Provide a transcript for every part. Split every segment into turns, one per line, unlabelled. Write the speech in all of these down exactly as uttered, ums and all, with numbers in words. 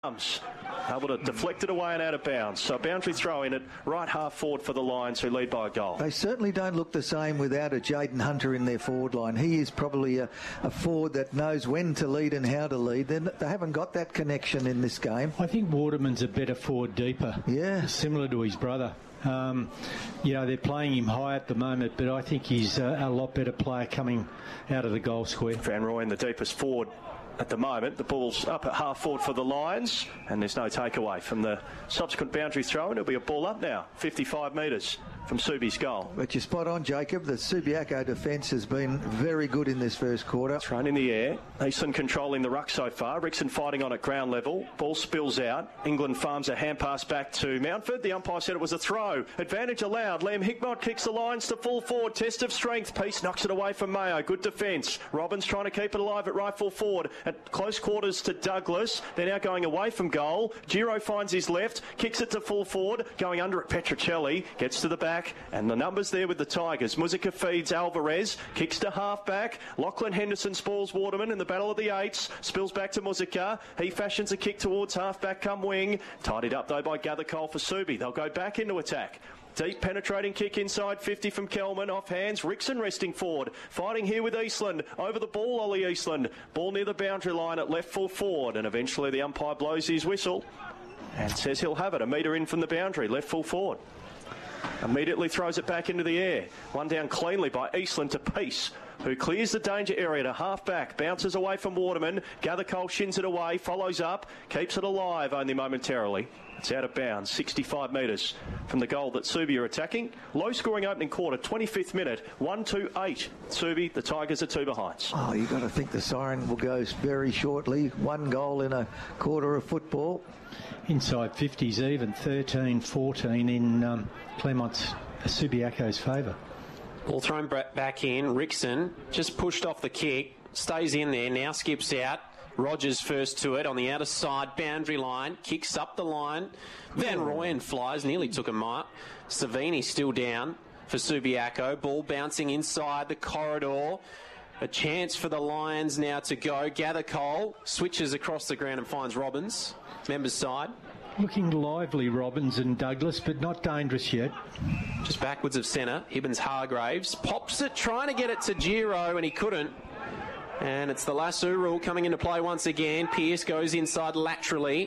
Able to deflect it away and out of bounds. So boundary throw in at right half forward for the Lions, who lead by a goal.
They certainly don't look the same without a Jaden Hunter in their forward line. He is probably a, a forward that knows when to lead and how to lead. They're, they haven't got that connection in this game.
I think Waterman's a better forward deeper.
Yeah.
Similar to his brother. Um, you know, they're playing him high at the moment, but I think he's a, a lot better player coming out of the goal square.
Van Rooyen, the deepest forward at the moment. The ball's up at half forward for the Lions, and there's no takeaway from the subsequent boundary throw, and it'll be a ball up now, fifty-five metres from Subi's goal.
But you're spot on, Jacob. The Subiaco defence has been very good in this first quarter.
Thrown in the air. Eastland controlling the ruck so far. Rickson fighting on at ground level. Ball spills out. England farms a hand pass back to Mountford. The umpire said it was a throw. Advantage allowed. Liam Hickmott kicks the Lions to full forward. Test of strength. Peace knocks it away from Mayo. Good defence. Robbins trying to keep it alive at right full forward. At close quarters to Douglas. They're now going away from goal. Giro finds his left. Kicks it to full forward. Going under it, Petrocelli. Gets to the back. And the numbers there with the Tigers. Muzica feeds Alvarez. Kicks to half back. Lachlan Henderson spoils Waterman in the battle of the eights. Spills back to Muzica. He fashions a kick towards half back come wing. Tidied up though by Gathercole for Subi. They'll go back into attack. Deep penetrating kick inside fifty from Kelman. Off hands. Rickson resting forward. Fighting here with Eastland. Over the ball, Ollie Eastland. Ball near the boundary line at left full forward. And eventually the umpire blows his whistle and says he'll have it. A metre in from the boundary. Left full forward. Immediately throws it back into the air. One down cleanly by Eastland to Peace, who clears the danger area to half back. Bounces away from Waterman. Gathercole shins it away. Follows up. Keeps it alive only momentarily. It's out of bounds. sixty-five metres from the goal that Subi are attacking. Low scoring opening quarter. twenty-fifth minute. one two eight. Subi, the Tigers are two behinds.
Oh, you've got to think the siren will go very shortly. One goal in a quarter of football.
Inside fifties even. thirteen fourteen in um, Clermont's Subiaco's favour.
Ball thrown back in. Rickson just pushed off the kick. Stays in there. Now skips out. Rogers first to it on the outer side. Boundary line. Kicks up the line. Van Rooyen flies. Nearly took a mark. Savini still down for Subiaco. Ball bouncing inside the corridor. A chance for the Lions now to go. Gathercole switches across the ground and finds Robbins. Members side.
Looking lively, Robbins and Douglas, but not dangerous yet.
Just backwards of centre. Hibbins Hargraves pops it, trying to get it to Giro, and he couldn't. And it's the lasso rule coming into play once again. Pearce goes inside laterally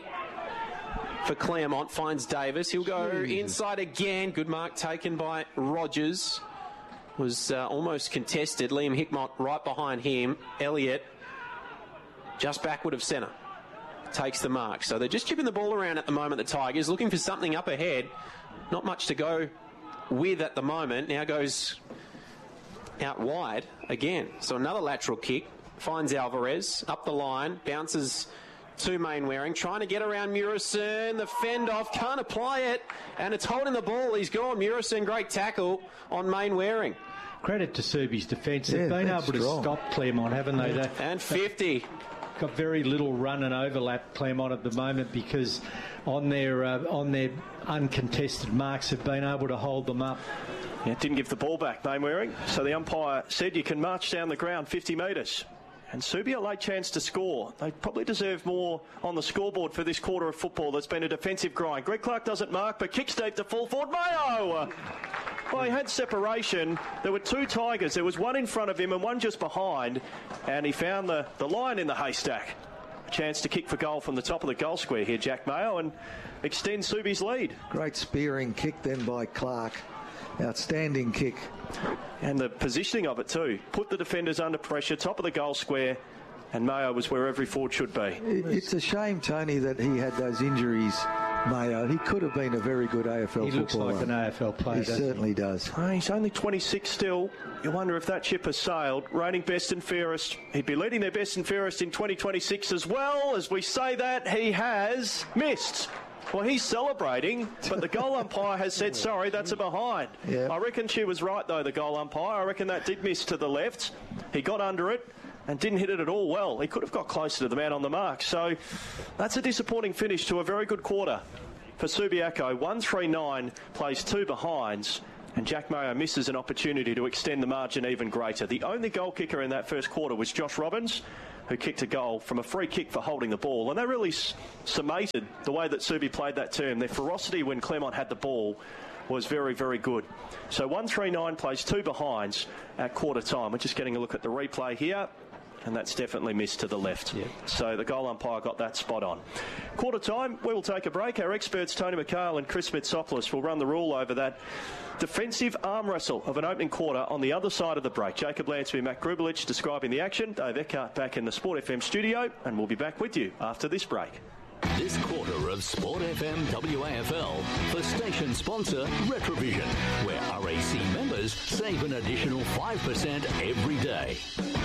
for Claremont. Finds Davis. He'll go Jesus. inside again. Good mark taken by Rogers. Was uh, almost contested. Liam Hickmott right behind him. Elliott just backward of centre. Takes the mark. So they're just chipping the ball around at the moment, the Tigers, looking for something up ahead. Not much to go with at the moment. Now goes out wide again. So another lateral kick. Finds Alvarez up the line. Bounces to Mainwaring. Trying to get around Murison. The fend off. Can't apply it. And it's holding the ball. He's gone. Murison, great tackle on Mainwaring.
Credit to Subi's defence. They've
Yeah,
been able
strong.
to stop Claremont, haven't they? they
and fifty.
Got very little run and overlap Claremont at the moment because on their uh, on their uncontested marks have been able to hold them up.
Yeah, didn't give the ball back, Mainwaring. So the umpire said you can march down the ground fifty metres. And Subi a late chance to score. They probably deserve more on the scoreboard for this quarter of football. That's been a defensive grind. Greg Clark doesn't mark, but kicks deep to full forward. Mayo! Well, he had separation. There were two Tigers. There was one in front of him and one just behind. And he found the, the lion in the haystack. A chance to kick for goal from the top of the goal square here, Jack Mayo, and extend Subi's lead.
Great spearing kick then by Clark. Outstanding kick.
And the positioning of it too. Put the defenders under pressure, top of the goal square, and Mayo was where every forward should be.
It's a shame, Tony, that he had those injuries, Mayo. He could have been a very good A F L
he
footballer.
He looks like an A F L player,
He certainly
he?
does.
Oh, he's only twenty-six still. You wonder if that ship has sailed. Reigning best and fairest. He'd be leading their best and fairest in twenty twenty-six as well. As we say that, he has missed. Well, he's celebrating, but the goal umpire has said, sorry, that's a behind.
Yeah.
I reckon she was right, though, the goal umpire. I reckon that did miss to the left. He got under it and didn't hit it at all well. He could have got closer to the man on the mark. So that's a disappointing finish to a very good quarter for Subiaco. one three nine plays two behinds. And Jack Mayo misses an opportunity to extend the margin even greater. The only goal kicker in that first quarter was Josh Robbins. who kicked a goal from a free kick for holding the ball. And they really s- summated the way that Subi played that term. Their ferocity when Claremont had the ball was very, very good. So one three nine plays two behinds at quarter time. We're just getting a look at the replay here. And that's definitely missed to the left. Yep. So the goal umpire got that spot on. Quarter time, we will take a break. Our experts, Tony McHale and Chris Mitsopoulos, will run the rule over that defensive arm wrestle of an opening quarter on the other side of the break. Jacob Lansby and Matt Grubelich describing the action. Dave Eckhart back in the Sport F M studio, and we'll be back with you after this break.
This quarter of Sport F M W A F L for station sponsor Retrovision, where R A C members save an additional five percent every day.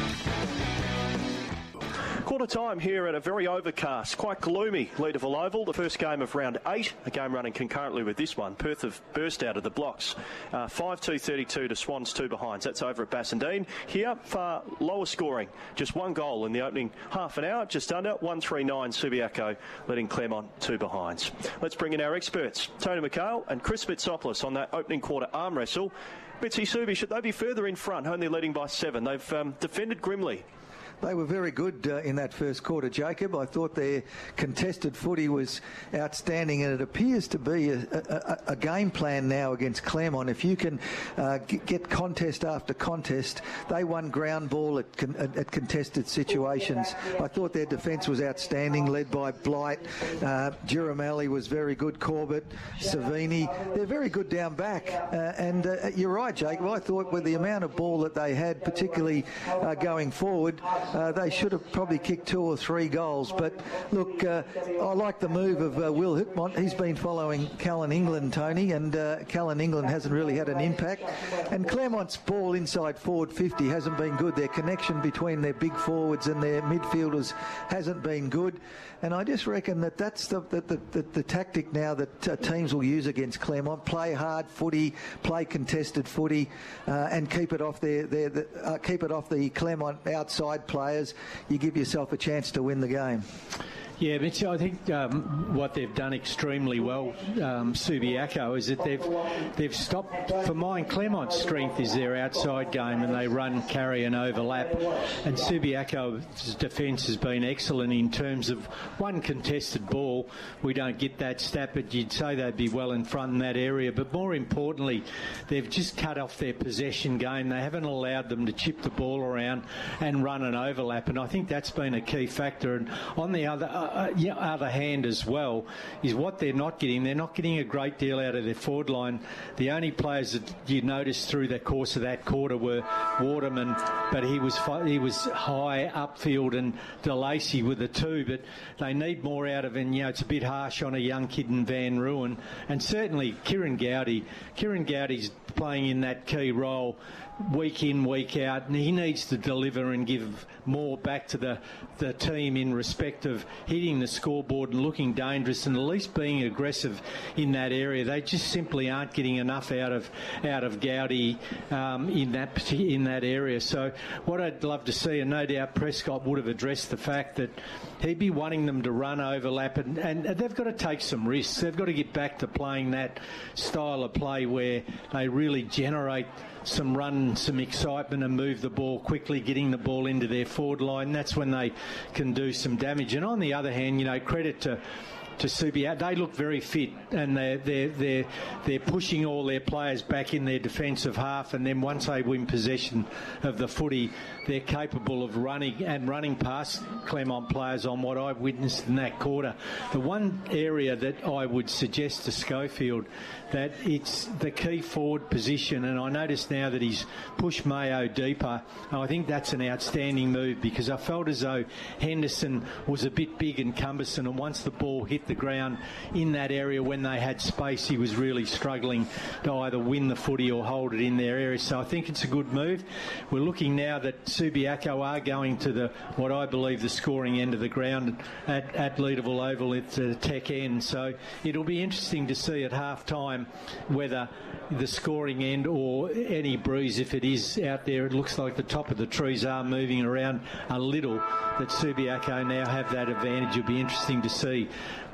Quarter time here at a very overcast, quite gloomy Leederville Oval. The first game of round eight, a game running concurrently with this one. Perth have burst out of the blocks. Uh, five two thirty-two to Swans two behinds. That's over at Bassendean. Here, far lower scoring. Just one goal in the opening half an hour, just under. one three nine Subiaco letting Claremont two behinds. Let's bring in our experts, Tony McHale and Chris Mitsopoulos on that opening quarter arm wrestle. Mitzi Subi, should they be further in front, only leading by seven? They've um, defended grimly.
They were very good uh, in that first quarter, Jacob. I thought their contested footy was outstanding, and it appears to be a, a, a game plan now against Claremont. If you can uh, get contest after contest, they won ground ball at, con- at contested situations. I thought their defence was outstanding, led by Blight. Uh, Giramali was very good, Corbett, Savini. They're very good down back. Uh, and uh, you're right, Jacob. I thought with the amount of ball that they had, particularly uh, going forward, Uh, they should have probably kicked two or three goals. But look, uh, I like the move of uh, Will Hickmott. He's been following Callan England, Tony, and uh, Callan England hasn't really had an impact. And Claremont's ball inside forward fifty hasn't been good. Their connection between their big forwards and their midfielders hasn't been good. And I just reckon that that's the the, the, the, the tactic now that uh, teams will use against Claremont. Play hard footy, play contested footy, uh, and keep it off their, their, the, uh, keep it off the Claremont outside players. You give yourself a chance to win the game.
Yeah, Mitch, I think um, what they've done extremely well, um, Subiaco, is that they've they've stopped. For mine, Claremont's strength is their outside game, and they run, carry, and overlap. And Subiaco's defence has been excellent in terms of one contested ball. We don't get that stat, but you'd say they'd be well in front in that area. But more importantly, they've just cut off their possession game. They haven't allowed them to chip the ball around and run an overlap, and I think that's been a key factor. And on the other. Uh, Uh, yeah, other hand as well is what they're not getting. They're not getting a great deal out of their forward line. The only players that you noticed through the course of that quarter were Waterman, but he was he was high upfield, and DeLacy with the two. But they need more out of him. You know, it's a bit harsh on a young kid in Van Ruin, and certainly Kieran Gowdy. Kieran Gowdy's playing in that key role week in, week out, and he needs to deliver and give more back to the, the team in respect of hitting the scoreboard and looking dangerous and at least being aggressive in that area. They just simply aren't getting enough out of out of Gowdy um, in that in that area. So what I'd love to see, and no doubt Prescott would have addressed the fact that he'd be wanting them to run overlap, and, and they've got to take some risks. They've got to get back to playing that style of play where they really generate some run, some excitement, and move the ball quickly, getting the ball into their forward line. That's when they can do some damage. And on the other hand, you know, credit to to Subiaco, they look very fit, and they're, they're, they're, they're pushing all their players back in their defensive half, and then once they win possession of the footy, they're capable of running and running past Claremont players on what I've witnessed in that quarter. The one area that I would suggest to Schofield that it's the key forward position, and I notice now that he's pushed Mayo deeper, and I think that's an outstanding move, because I felt as though Henderson was a bit big and cumbersome, and once the ball hit the ground in that area when they had space, he was really struggling to either win the footy or hold it in their area. So I think it's a good move. We're looking now that Subiaco are going to the what I believe the scoring end of the ground at, at Leederville Oval at the Tech end. So it'll be interesting to see at half time whether the scoring end or any breeze, if it is out there, it looks like the top of the trees are moving around a little, that Subiaco now have that advantage. It'll be interesting to see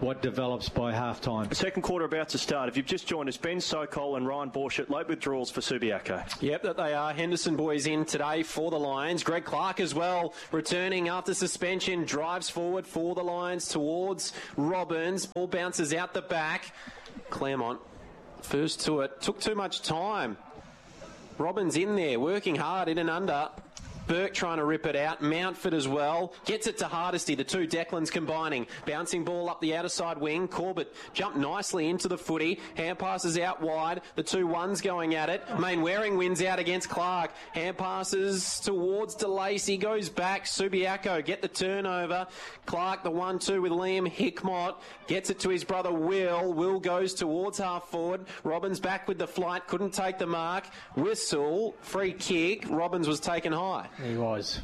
what develops by half-time.
The second quarter about to start. If you've just joined us, Ben Sokol and Ryan Borshett, late withdrawals for Subiaco.
Yep, that they are. Henderson boys in today for the Lions. Greg Clark as well, returning after suspension, drives forward for the Lions towards Robbins. Ball bounces out the back. Claremont, first to it, took too much time. Robbins in there, working hard, in and under. Burke trying to rip it out. Mountford as well. Gets it to Hardesty. The two Declans combining. Bouncing ball up the outer side wing. Corbett jumped nicely into the footy. Hand passes out wide. The two ones going at it. Mainwaring wins out against Clark. Hand passes towards DeLacy. Goes back. Subiaco get the turnover. Clark the one two with Liam Hickmott. Gets it to his brother Will. Will goes towards half forward. Robbins back with the flight. Couldn't take the mark. Whistle. Free kick. Robbins was taken high.
He was.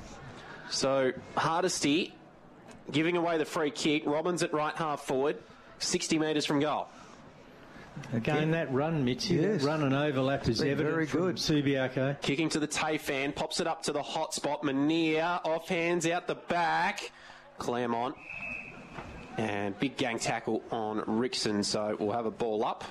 So Hardesty giving away the free kick. Robbins at right half forward, sixty metres from goal.
Again, that run, Mitchy,
yes.
that run and overlap is
Been
evident
very
from
good.
Kicking
Subiaco.
to the Tayfan, pops it up to the hot spot. Manier off hands out the back. Claremont. And big gang tackle on Rickson, so we'll have a ball up.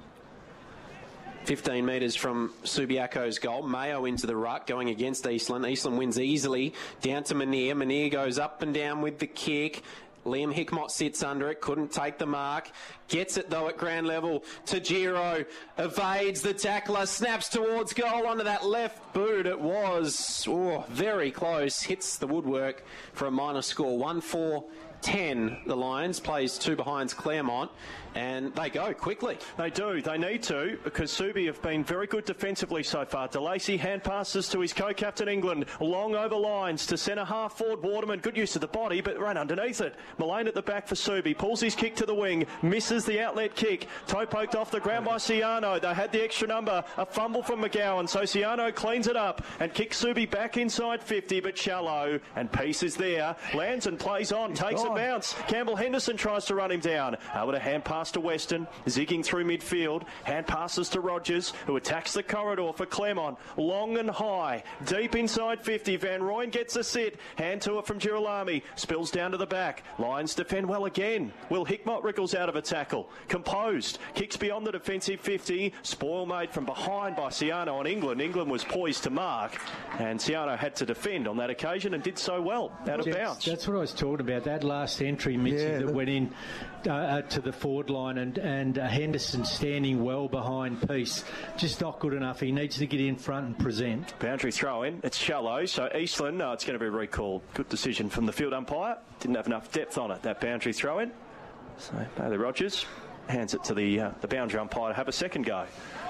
fifteen metres from Subiaco's goal. Mayo into the ruck, going against Eastland. Eastland wins easily. Down to Manier. Manier goes up and down with the kick. Liam Hickmott sits under it, couldn't take the mark. Gets it, though, at ground level to Giro. Evades the tackler, snaps towards goal onto that left boot. It was oh, very close. Hits the woodwork for a minor score. one four ten, the Lions. Plays two behinds Claremont. And they go quickly.
They do. They need to, because Subi have been very good defensively so far. DeLacy hand passes to his co-captain England. Long over lines to centre half forward Waterman. Good use of the body, but ran underneath it. Mullane at the back for Subi. Pulls his kick to the wing. Misses the outlet kick. Toe poked off the ground by Ciano. They had the extra number. A fumble from McGowan. So Ciano cleans it up and kicks Subi back inside fifty, but shallow. And Peace is there. Lands and plays on. Takes
gone.
a bounce. Campbell Henderson tries to run him down. Able to hand pass to Weston, zigging through midfield. Hand passes to Rogers, who attacks the corridor for Claremont. Long and high, deep inside fifty. Van Rooyen gets a sit. Hand to it from Girolami. Spills down to the back. Lions defend well again. Will Hickmott wriggles out of a tackle. Composed. Kicks beyond the defensive fifty. Spoil made from behind by Ciano on England. England was poised to mark, and Ciano had to defend on that occasion and did so well out of
That's,
bounds.
that's what I was talking about. That last entry, Mitchy,
Yeah,
that
the-
went in uh, uh, to the forward line, and, and uh, Henderson standing well behind Peace. Just not good enough. He needs to get in front and present.
Boundary throw in. It's shallow, so Eastland, no, it's going to be recalled. Good decision from the field umpire. Didn't have enough depth on it, that boundary throw in. So Bailey Rogers hands it to the uh, the boundary umpire to have a second go.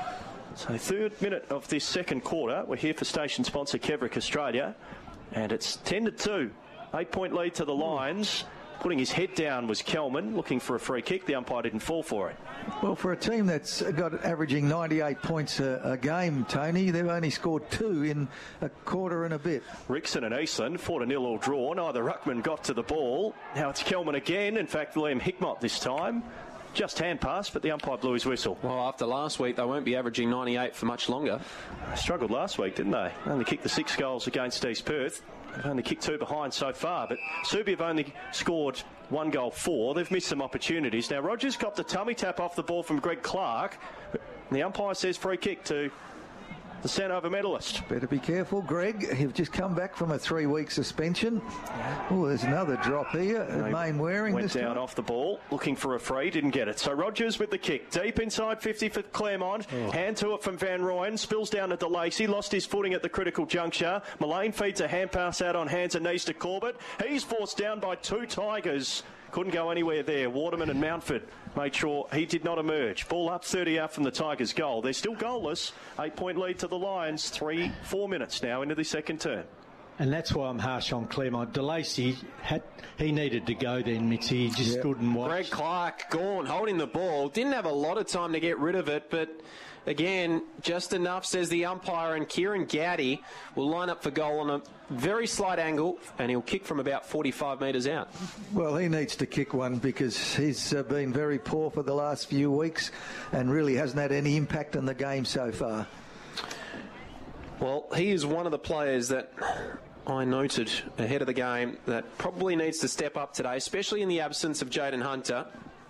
So third minute of this second quarter. We're here for station sponsor Kevrick Australia, and it's ten to two. Eight point lead to the Lions. Putting his head down was Kelman, looking for a free kick. The umpire didn't fall for it.
Well, for a team that's got averaging ninety-eight points a, a game, Tony, they've only scored two in a quarter and a bit.
Rickson and Eastland fought a nil all draw. Neither ruckman got to the ball. Now it's Kelman again. In fact, Liam Hickmott this time. Just hand pass, but the umpire blew his whistle.
Well, after last week, they won't be averaging ninety-eight for much longer.
They struggled last week, didn't they? Only kicked the six goals against East Perth. They've only kicked two behind so far, but Subi have only scored one goal four. They've missed some opportunities. Now, Rogers copped a tummy tap off the ball from Greg Clark. The umpire says free kick to the Sanover medalist.
Better be careful, Greg. You've just come back from a three-week suspension. Oh, there's another drop here. Mainwaring
Went
this
down
time.
off the ball, looking for a free, didn't get it. So Rogers with the kick, deep inside fifty for Claremont. Oh. Hand to it from Van Rooyen, spills down to DeLacy, lost his footing at the critical juncture. Mullane feeds a hand pass out on hands and knees to Corbett. He's forced down by two Tigers. Couldn't go anywhere there. Waterman and Mountford made sure he did not emerge. Ball up thirty out from the Tigers' goal. They're still goalless. Eight-point lead to the Lions. Three, four minutes now into the second term.
And that's why I'm harsh on Claremont. DeLacy, had, he needed to go then, Mitzi. He just
Yep.
stood and watched.
Greg Clark gone, holding the ball. Didn't have a lot of time to get rid of it, but again, just enough, says the umpire, and Kieran Gowdy will line up for goal on a very slight angle, and he'll kick from about forty-five metres out.
Well, he needs to kick one because he's uh, been very poor for the last few weeks and really hasn't had any impact on the game so far.
Well, he is one of the players that I noted ahead of the game that probably needs to step up today, especially in the absence of Jaden Hunter.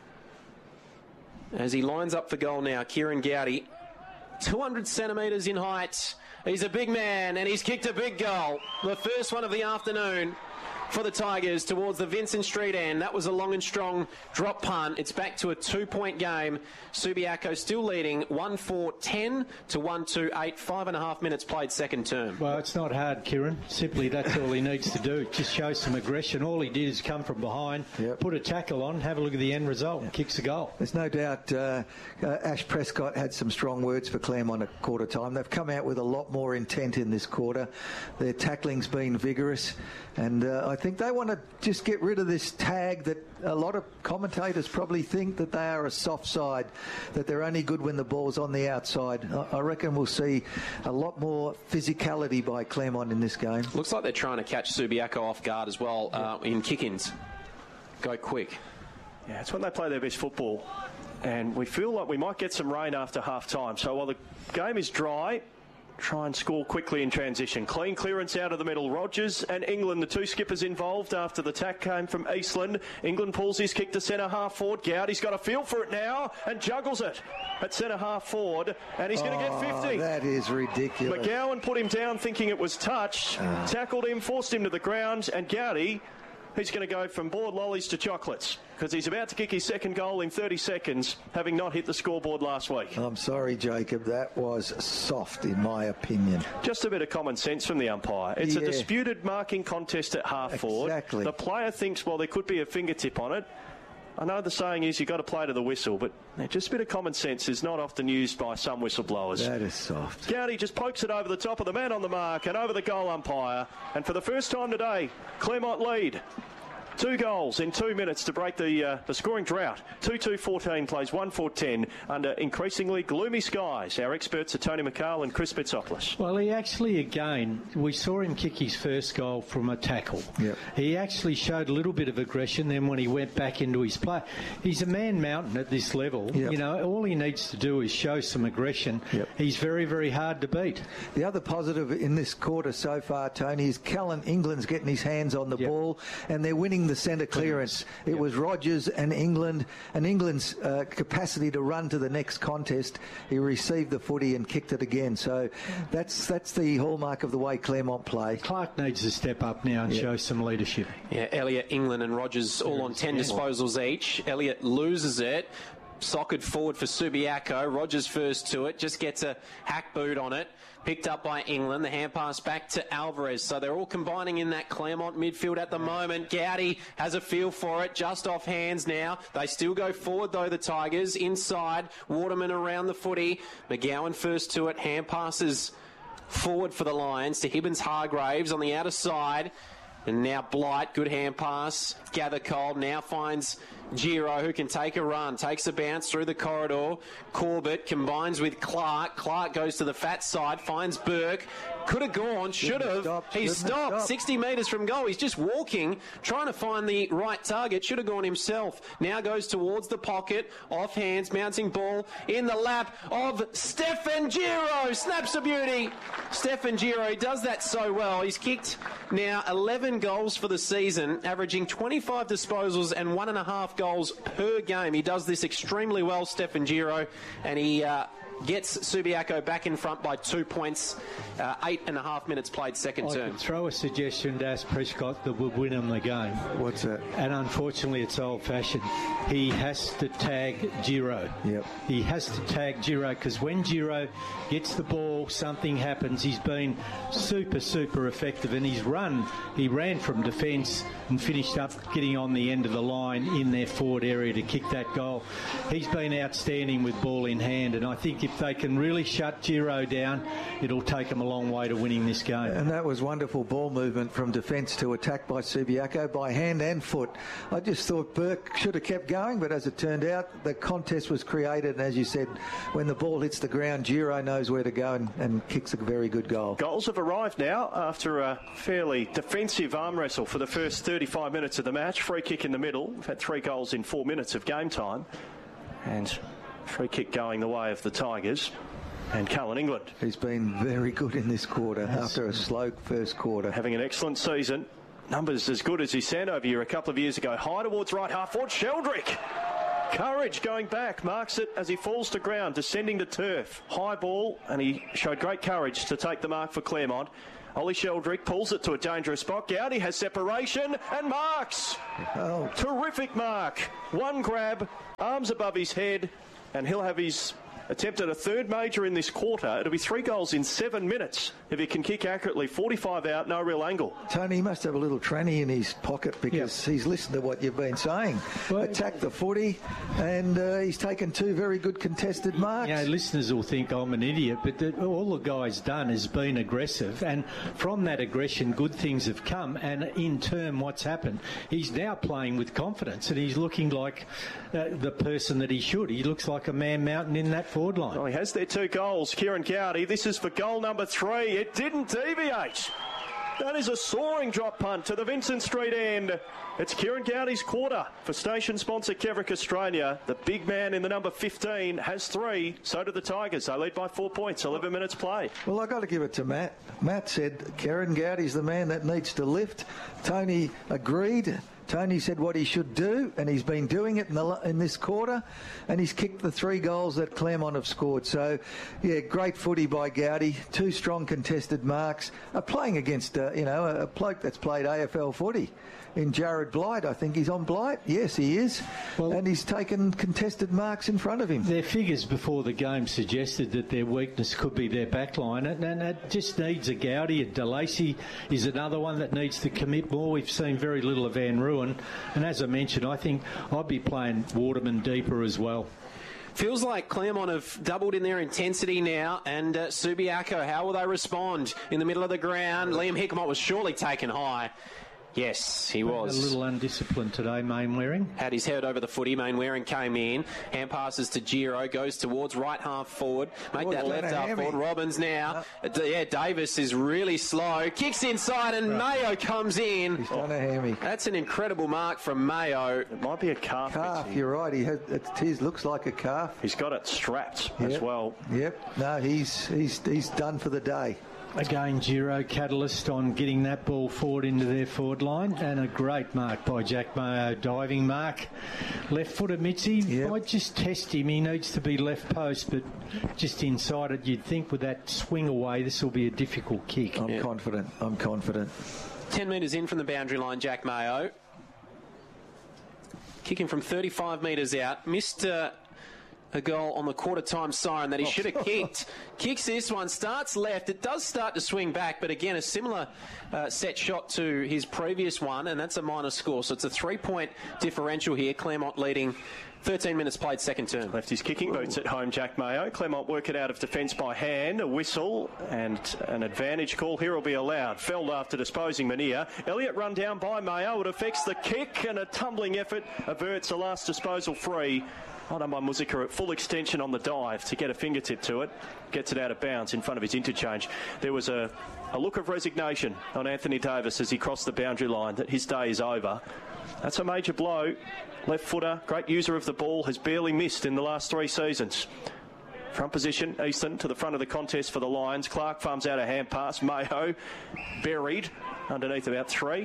As he lines up for goal now, Kieran Gowdy, two hundred centimetres in height. He's a big man and he's kicked a big goal. The first one of the afternoon for the Tigers towards the Vincent Street end. That was a long and strong drop punt. It's back to a two-point game. Subiaco still leading one four ten to one two eight. Five and a half minutes played second term.
Well, it's not hard, Kieran. Simply that's all he needs to do. Just show some aggression. All he did is come from behind, yep. put a tackle on, have a look at the end result, and kicks a goal.
There's no doubt uh, uh, Ash Prescott had some strong words for Claremont at quarter time. They've come out with a lot more intent in this quarter. Their tackling's been vigorous, and uh, I think they want to just get rid of this tag that a lot of commentators probably think that they are a soft side, that they're only good when the ball's on the outside. I reckon we'll see a lot more physicality by Claremont in this game.
Looks like they're trying to catch Subiaco off guard as well uh, in kick-ins. Go quick.
Yeah, it's when they play their best football. And we feel like we might get some rain after half-time. So while the game is dry, try and score quickly in transition. Clean clearance out of the middle. Rogers and England, the two skippers involved after the tack came from Eastland. England pulls his kick to centre half forward. Gowdy's got a feel for it now and juggles it at centre half forward, and he's
oh,
going to get fifty.
That is ridiculous.
McGowan put him down thinking it was touch, uh. tackled him, forced him to the ground, and Gowdy, he's going to go from board lollies to chocolates because he's about to kick his second goal in thirty seconds, having not hit the scoreboard last week.
I'm sorry, Jacob. That was soft, in my opinion.
Just a bit of common sense from the umpire. It's yeah. a disputed marking contest at half forward.
Exactly.
The player thinks, well, there could be a fingertip on it. I know the saying is you've got to play to the whistle, but just a bit of common sense is not often used by some whistleblowers.
That is soft.
Gowdy just pokes it over the top of the man on the mark and over the goal umpire. And for the first time today, Claremont lead. Two goals in two minutes to break the uh, the scoring drought. two two fourteen plays one four ten under increasingly gloomy skies. Our experts are Tony McCall and Chris Bitsopoulos.
Well, he actually, again, we saw him kick his first goal from a tackle.
Yep.
He actually showed a little bit of aggression then when he went back into his play. He's a man mountain at this level.
Yep.
You know, all he needs to do is show some aggression.
Yep.
He's very, very hard to beat.
The other positive in this quarter so far, Tony, is Callan England's getting his hands on the yep. ball, and they're winning the centre clearance. It yep. was Rogers and England, and England's uh, capacity to run to the next contest. He received the footy and kicked it again. So that's that's the hallmark of the way Claremont play.
Clark needs to step up now and yep. show some leadership.
Yeah, Elliott, England and Rogers all on ten disposals each. Elliott loses it. Socked forward for Subiaco. Rogers first to it. Just gets a hack boot on it. Picked up by England. The hand pass back to Alvarez. So they're all combining in that Claremont midfield at the moment. Gowdy has a feel for it. Just off hands now. They still go forward though, the Tigers. Inside. Waterman around the footy. McGowan first to it. Hand passes forward for the Lions to Hibbins-Hargraves on the outer side. And now Blight, good hand pass. Gathercole now finds Giro, who can take a run. Takes a bounce through the corridor. Corbett combines with Clark. Clark goes to the fat side, finds Burke. Could have gone, should have. He stopped sixty metres from goal. He's just walking, trying to find the right target. Should have gone himself. Now goes towards the pocket. Off hands, mounting ball in the lap of Stefan Giro. Snaps a beauty. Stefan Giro, he does that so well. He's kicked now eleven goals for the season, averaging twenty-five disposals and one and a half goals per game. He does this extremely well, Stefan Giro, and he uh, gets Subiaco back in front by two points. Uh, eight and a half minutes played second
I
term.
could throw a suggestion to Ash Prescott that would win him the game.
What's that?
And unfortunately, it's old-fashioned. He has to tag Giro.
Yep.
He has to tag Giro because when Giro gets the ball, something happens. He's been super, super effective, and he's run. He ran from defence and finished up getting on the end of the line in their forward area to kick that goal. He's been outstanding with ball in hand, and I think if they can really shut Giro down, it'll take them a long way to winning this game.
And that was wonderful ball movement from defence to attack by Subiaco, by hand and foot. I just thought Burke should have kept going, but as it turned out, the contest was created, and as you said, when the ball hits the ground, Giro knows where to go and, and kicks a very good goal.
Goals have arrived now after a fairly defensive arm wrestle for the first thirty-five minutes of the match. Free kick in the middle. We've had three goals in four minutes of game time. And free kick going the way of the Tigers. And Cullen England.
He's been very good in this quarter That's after a slow first quarter.
Having an excellent season. Numbers as good as he sent over here a couple of years ago. High towards right half forward. Sheldrick. Courage going back. Marks it as he falls to ground, descending to turf. High ball, and he showed great courage to take the mark for Claremont. Ollie Sheldrick pulls it to a dangerous spot. Gowdy has separation and marks.
Oh.
Terrific mark. One grab, arms above his head, and he'll have his attempt at a third major in this quarter. It'll be three goals in seven minutes if he can kick accurately. forty-five out, no real angle.
Tony, he must have a little tranny in his pocket because yep. he's listened to what you've been saying. Well, attack the footy, and uh, he's taken two very good contested marks.
Yeah, listeners will think I'm an idiot, but the, all the guy's done is been aggressive, and from that aggression, good things have come, and in turn, what's happened? He's now playing with confidence, and he's looking like uh, the person that he should. He looks like a man mountain in that forward line.
Well, he has their two goals. Kieran Gowdy, this is for goal number three. It didn't deviate. That is a soaring drop punt to the Vincent Street end. It's Kieran Gowdy's quarter for station sponsor Kevrick Australia. The big man in the number fifteen has three. So do the Tigers. They lead by four points. eleven minutes play.
Well, I've got to give it to Matt. Matt said Kieran Gowdy's the man that needs to lift. Tony agreed. Tony said what he should do, and he's been doing it in, the, in this quarter, and he's kicked the three goals that Claremont have scored. So, yeah, great footy by Gowdy. Two strong contested marks. Uh, playing against, uh, you know, a, a bloke that's played A F L footy. In Jared Blight, I think he's on Blight. Yes, he is. Well, and he's taken contested marks in front of him.
Their figures before the game suggested that their weakness could be their back line, and, and it just needs a Gowdy. A DeLacy is another one that needs to commit more. We've seen very little of Van Ruin, and as I mentioned, I think I'd be playing Waterman deeper as well.
Feels like Claremont have doubled in their intensity now, and uh, Subiaco, how will they respond in the middle of the ground? Liam Hickmott was surely taken high. Yes, he was.
A little undisciplined today, Mainwaring.
Had his head over the footy. Mainwaring came in. Hand passes to Giro. Goes towards right half forward. Make oh, that left half hammy. forward. Robbins now. Uh, yeah, Davis is really slow. Kicks inside and right. Mayo comes in.
He's done a hammy.
That's an incredible mark from Mayo.
It might be a calf.
Calf, you're right. He has, it his looks like a calf.
He's got it strapped
yep.
as well.
Yep. No, he's he's he's done for the day.
Again, Giro catalyst on getting that ball forward into their forward line, and a great mark by Jack Mayo, diving mark. Left footer Mitzi, yep. might just test him. He needs to be left post, but just inside it, you'd think with that swing away, this will be a difficult kick.
I'm yeah. confident. I'm confident.
Ten metres in from the boundary line, Jack Mayo. Kicking from thirty-five metres out. Missed... Uh, A goal on the quarter-time siren that he should have kicked. Kicks this one, starts left. It does start to swing back, but again, a similar uh, set shot to his previous one, and that's a minor score. So it's a three-point differential here. Claremont leading thirteen minutes played, second term.
Left his kicking boots at home, Jack Mayo. Claremont work it out of defence by hand. A whistle and an advantage call here will be allowed. Felled after disposing Mania. Elliott run down by Mayo. It affects the kick, and a tumbling effort averts the last disposal free. Well done by Muzica at full extension on the dive to get a fingertip to it. Gets it out of bounds in front of his interchange. There was a, a look of resignation on Anthony Davis as he crossed the boundary line that his day is over. That's a major blow. Left footer, great user of the ball, has barely missed in the last three seasons. Front position, Easton to the front of the contest for the Lions. Clark farms out a hand pass. Mayo buried underneath about three.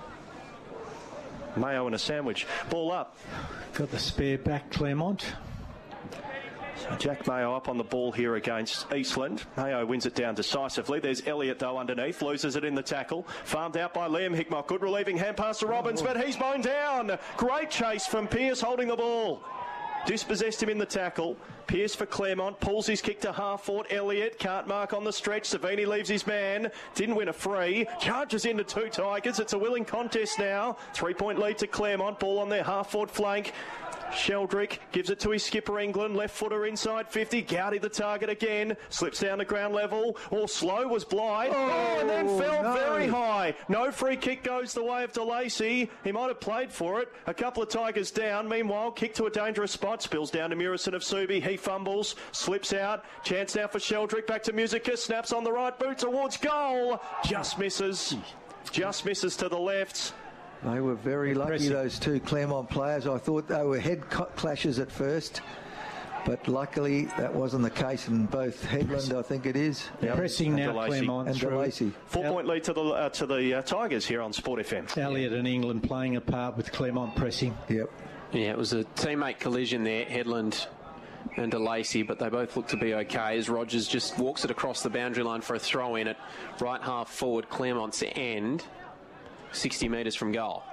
Mayo and a sandwich. Ball up.
Got the spare back, Claremont.
So Jack Mayo up on the ball here against Eastland. Mayo wins it down decisively. There's Elliott, though, underneath. Loses it in the tackle. Farmed out by Liam Hickmott. Good relieving hand pass to Robbins, oh. but he's mown down. Great chase from Pearce holding the ball. Dispossessed him in the tackle. Pearce for Claremont. Pulls his kick to half-forward. Elliott can't mark on the stretch. Savini leaves his man. Didn't win a free. Charges into two Tigers. It's a willing contest now. Three-point lead to Claremont. Ball on their half-forward flank. Sheldrick gives it to his skipper England. Left footer inside fifty. Gowdy the target again. Slips down to ground level. All slow was Blythe. Oh, oh and then fell no. very high. No free kick goes the way of DeLacy. He might have played for it. A couple of Tigers down. Meanwhile, kick to a dangerous spot. Spills down to Murison of Subi. He fumbles. Slips out. Chance now for Sheldrick. Back to Musica. Snaps on the right boot towards goal. Just misses. Just misses to the left.
They were very lucky,
Impressive.
those two Claremont players. I thought they were head clashes at first. but luckily that wasn't the case in both Headland, I think it is.
Yep. Pressing now, Claremont
and DeLacy.
Four-point lead to the uh, to the uh, Tigers here on Sport F M.
Elliott and England playing a part with Claremont pressing.
Yep.
Yeah, it was a teammate collision there, Headland and DeLacy, but they both look to be okay as Rogers just walks it across the boundary line for a throw in at right half forward Claremont's end, sixty metres from goal.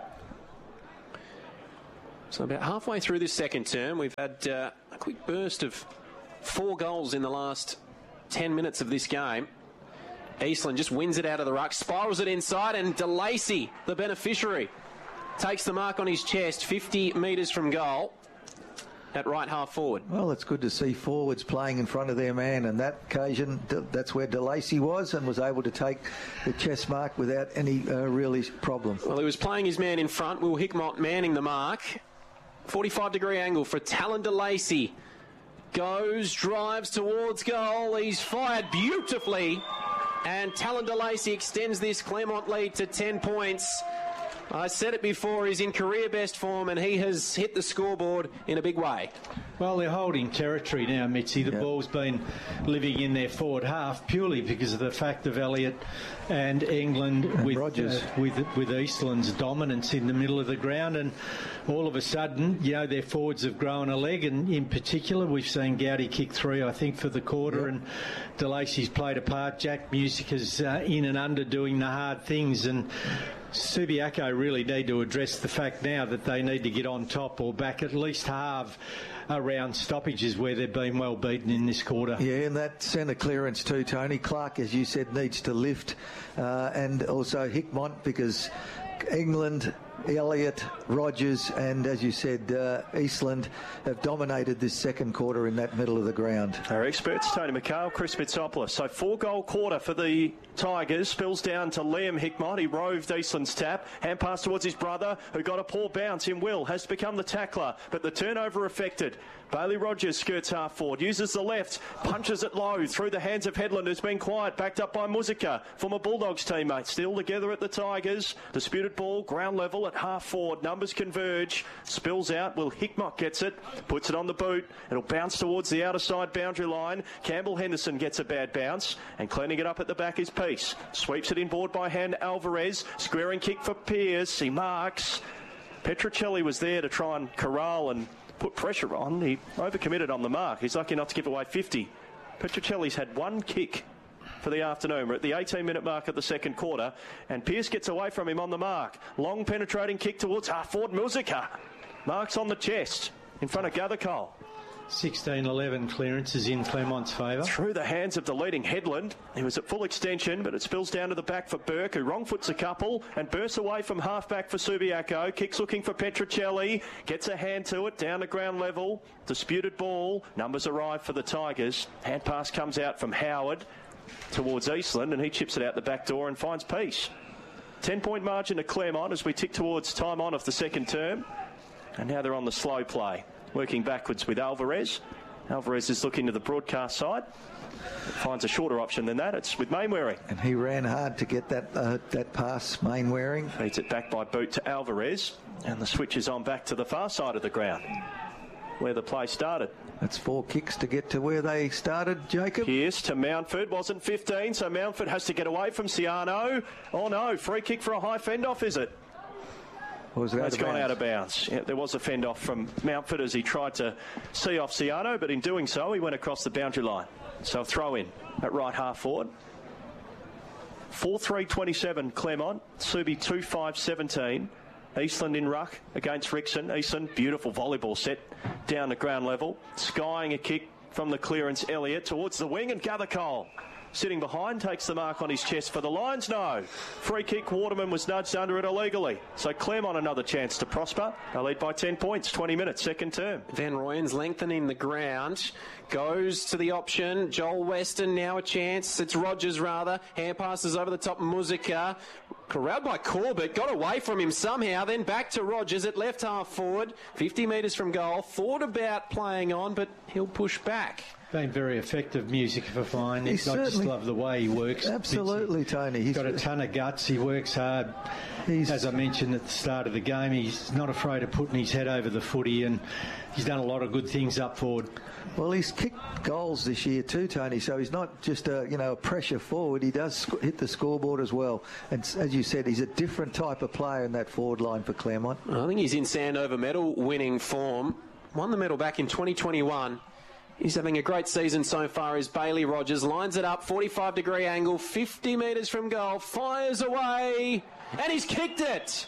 So about halfway through this second term, we've had uh, a quick burst of four goals in the last ten minutes of this game. Eastland just wins it out of the ruck, spirals it inside, and DeLacy, the beneficiary, takes the mark on his chest, fifty metres from goal at right half forward.
Well, it's good to see forwards playing in front of their man, and that occasion, that's where DeLacy was and was able to take the chest mark without any uh, really problem.
Well, he was playing his man in front, Will Hickmott manning the mark. forty-five degree angle for Talon DeLacy. Goes, drives towards goal. He's fired beautifully. And Talon DeLacy extends this Claremont lead to ten points. I said it before, he's in career best form and he has hit the scoreboard in a big way.
Well, they're holding territory now, Mitzi. The yep. ball's been living in their forward half purely because of the fact of Elliott and England
and
with,
Rogers.
Uh, with with Eastland's dominance in the middle of the ground, and all of a sudden, you know, their forwards have grown a leg, and in particular, we've seen Gowdy kick three, I think, for the quarter, yep. and DeLacy's played a part. Jack Music is uh, in and under doing the hard things, and Subiaco really need to address the fact now that they need to get on top or back at least halve around stoppages where they've been well beaten in this quarter.
Yeah, and that centre clearance too, Tony. Clark, as you said, needs to lift, uh, and also Hickmott, because England, Elliott, Rogers, and as you said, uh, Eastland have dominated this second quarter in that middle of the ground.
Our experts, Tony McHale, Chris Mitsopoulos. So four goal quarter for the Tigers. Spills down to Liam Hickmott. He roved Eastland's tap. Hand pass towards his brother, who got a poor bounce in Will. Has to become the tackler, but the turnover affected. Bailey Rogers skirts half forward, uses the left, punches it low through the hands of Headland, who's been quiet, backed up by Muzika, former Bulldogs teammate. Still together at the Tigers. Disputed ball, ground level at half forward. Numbers converge. Spills out. Will Hickmott gets it, puts it on the boot. It'll bounce towards the outer side boundary line. Campbell Henderson gets a bad bounce, and cleaning it up at the back is Peace. Sweeps it inboard by hand Alvarez. Squaring kick for Pearce. He marks. Petruccelli was there to try and corral and put pressure on. He overcommitted on the mark. He's lucky not to give away fifty. Petruccelli's had one kick for the afternoon. We're at the eighteen minute mark of the second quarter, and Pearce gets away from him on the mark. Long penetrating kick towards half forward Muzika. Marks on the chest in front of Gathercole.
sixteen eleven clearances in Claremont's favour.
Through the hands of the leading Headland. He was at full extension, but it spills down to the back for Burke, who wrong foots a couple and bursts away from half-back for Subiaco. Kicks looking for Petruccelli. Gets a hand to it, down to ground level. Disputed ball. Numbers arrive for the Tigers. Hand pass comes out from Howard towards Eastland, and he chips it out the back door and finds Peace. ten-point margin to Claremont as we tick towards time on of the second term. And now they're on the slow play. Working backwards with Alvarez. Alvarez is looking to the broadcast side. Finds a shorter option than that. It's with Mainwaring.
And he ran hard to get that uh, that pass, Mainwaring.
Feeds it back by boot to Alvarez. And the switch is on back to the far side of the ground, where the play started.
That's four kicks to get to where they started, Jacob.
Pearce to Mountford. Wasn't fifteen, so Mountford has to get away from Ciano. Oh no, free kick for a high fend-off, is it?
Was
That's gone out of bounds. Yeah, there was a fend-off from Mountford as he tried to see off Ciano, but in doing so, he went across the boundary line. So a throw in at right half forward. four three twenty-seven Claremont. Subi two five seventeen. Eastland in ruck against Rickson. Eastland, beautiful volleyball set down to ground level. Skying a kick from the clearance, Elliott towards the wing, and Gathercole sitting behind takes the mark on his chest for the Lions. No. Free kick. Waterman was nudged under it illegally. So Claremont another chance to prosper. They lead by ten points, twenty minutes, second term.
Van Rooyen's lengthening the ground. Goes to the option. Joel Weston now a chance. It's Rogers rather. Hand passes over the top. Muzika Corralled by Corbett, got away from him somehow, then back to Rogers at left half forward, fifty metres from goal. Thought about playing on, but he'll push back.
Been very effective music for fine. I just love the way he works.
Absolutely, Tony.
He's got a ton of guts. He works hard. He's, As I mentioned at the start of the game, he's not afraid of putting his head over the footy, and he's done a lot of good things up forward.
Well, he's kicked goals this year too, Tony, so he's not just a, you know, a pressure forward. He does sc- hit the scoreboard as well. And as you said, he's a different type of player in that forward line for Claremont.
I think he's in Sandover medal winning form. Won the medal back in twenty twenty-one. He's having a great season so far as Bailey Rogers lines it up, forty-five degree angle, fifty metres from goal, fires away, and he's kicked it.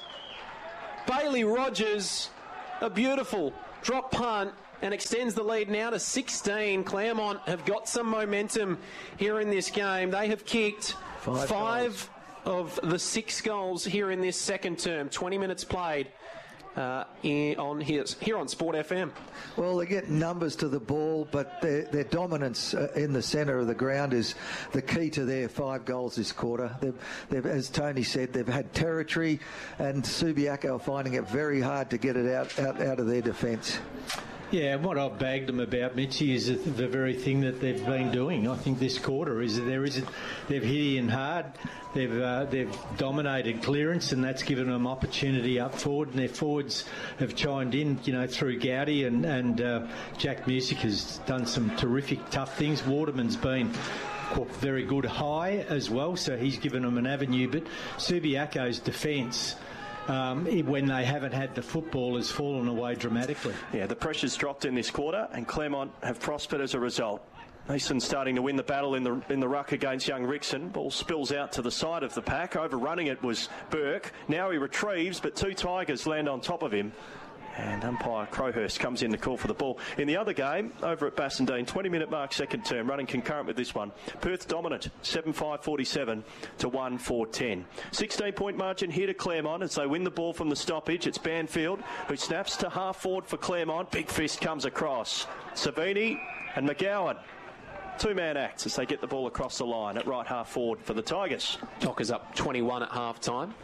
Bailey Rogers, a beautiful drop punt, and extends the lead now to sixteen. Claremont have got some momentum here in this game. They have kicked five, five of the six goals here in this second term. twenty minutes played. Uh, in, on here, here on Sport F M.
Well, they get numbers to the ball, but their, their dominance uh, in the centre of the ground is the key to their five goals this quarter. They've, they've, as Tony said, they've had territory, and Subiaco are finding it very hard to get it out, out, out of their defence.
Yeah, what I've bagged them about, Mitchie, is the very thing that they've been doing. I think this quarter is that there isn't. They've hit in hard. They've uh, they've dominated clearance, and that's given them opportunity up forward. And their forwards have chimed in, you know, through Gowdy and and uh, Jack Music has done some terrific, tough things. Waterman's been very good high as well, so he's given them an avenue. But Subiaco's defence, Um, when they haven't had the football, has fallen away dramatically.
Yeah, the pressure's dropped in this quarter, and Claremont have prospered as a result. Mason starting to win the battle in the in the ruck against young Rickson. Ball spills out to the side of the pack. Overrunning it was Burke. Now he retrieves, but two Tigers land on top of him. And umpire Crowhurst comes in to call for the ball. In the other game, over at Bassendean, twenty minute mark second term, running concurrent with this one. Perth dominant, seven five forty-seven to one four ten. sixteen point margin here to Claremont as they win the ball from the stoppage. It's Banfield who snaps to half forward for Claremont. Big fist comes across. Savini and McGowan. Two-man acts as they get the ball across the line at right half forward for the Tigers.
Dockers up twenty-one at half time.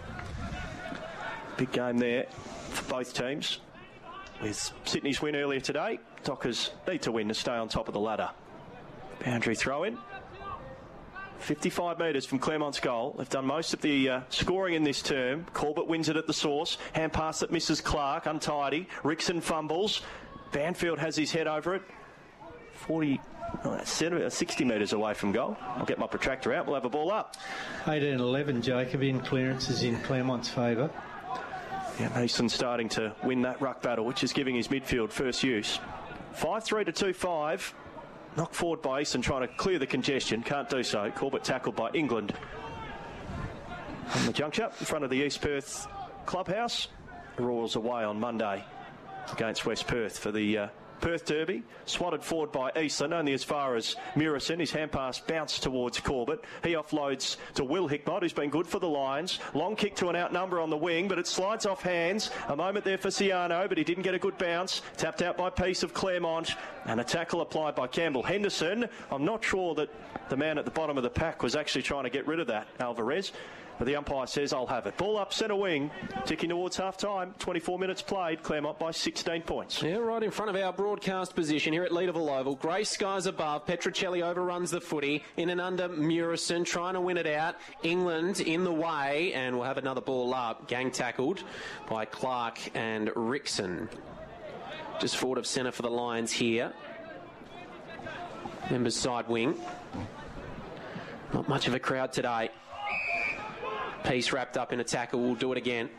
Big game there for both teams. With Sydney's win earlier today, Dockers need to win to stay on top of the ladder. Boundary throw-in. fifty-five metres from Claremont's goal. They've done most of the uh, scoring in this term. Corbett wins it at the source. Hand pass that misses Clark, untidy. Rickson fumbles. Banfield has his head over it. forty, oh, sixty metres away from goal. I'll get my protractor out. We'll have a ball up.
eighteen eleven, Jacob, in clearances in Claremont's favour.
Yeah, Mason starting to win that ruck battle, which is giving his midfield first use. five three to two five. Knocked forward by Easton trying to clear the congestion. Can't do so. Corbett tackled by England. On the juncture, in front of the East Perth clubhouse. The Royals away on Monday against West Perth for the uh, Perth Derby. Swatted forward by Eastland, only as far as Murison. His hand pass bounced towards Corbett. He offloads to Will Hickmott, who's been good for the Lions. Long kick to an outnumber on the wing, but it slides off hands. A moment there for Ciano, but he didn't get a good bounce. Tapped out by Peace of Claremont. And a tackle applied by Campbell Henderson. I'm not sure that the man at the bottom of the pack was actually trying to get rid of that, Alvarez. But the umpire says, I'll have it. Ball up, centre wing, ticking towards half-time. twenty-four minutes played, Claremont by sixteen points.
Yeah, right in front of our broadcast position here at Leederville Oval. Grey skies above. Petruccelli overruns the footy. In and under Murison, trying to win it out. England in the way, and we'll have another ball up. Gang tackled by Clark and Rickson. Just forward of centre for the Lions here. Members side wing. Not much of a crowd today. Peace wrapped up in a tackle. We'll do it again.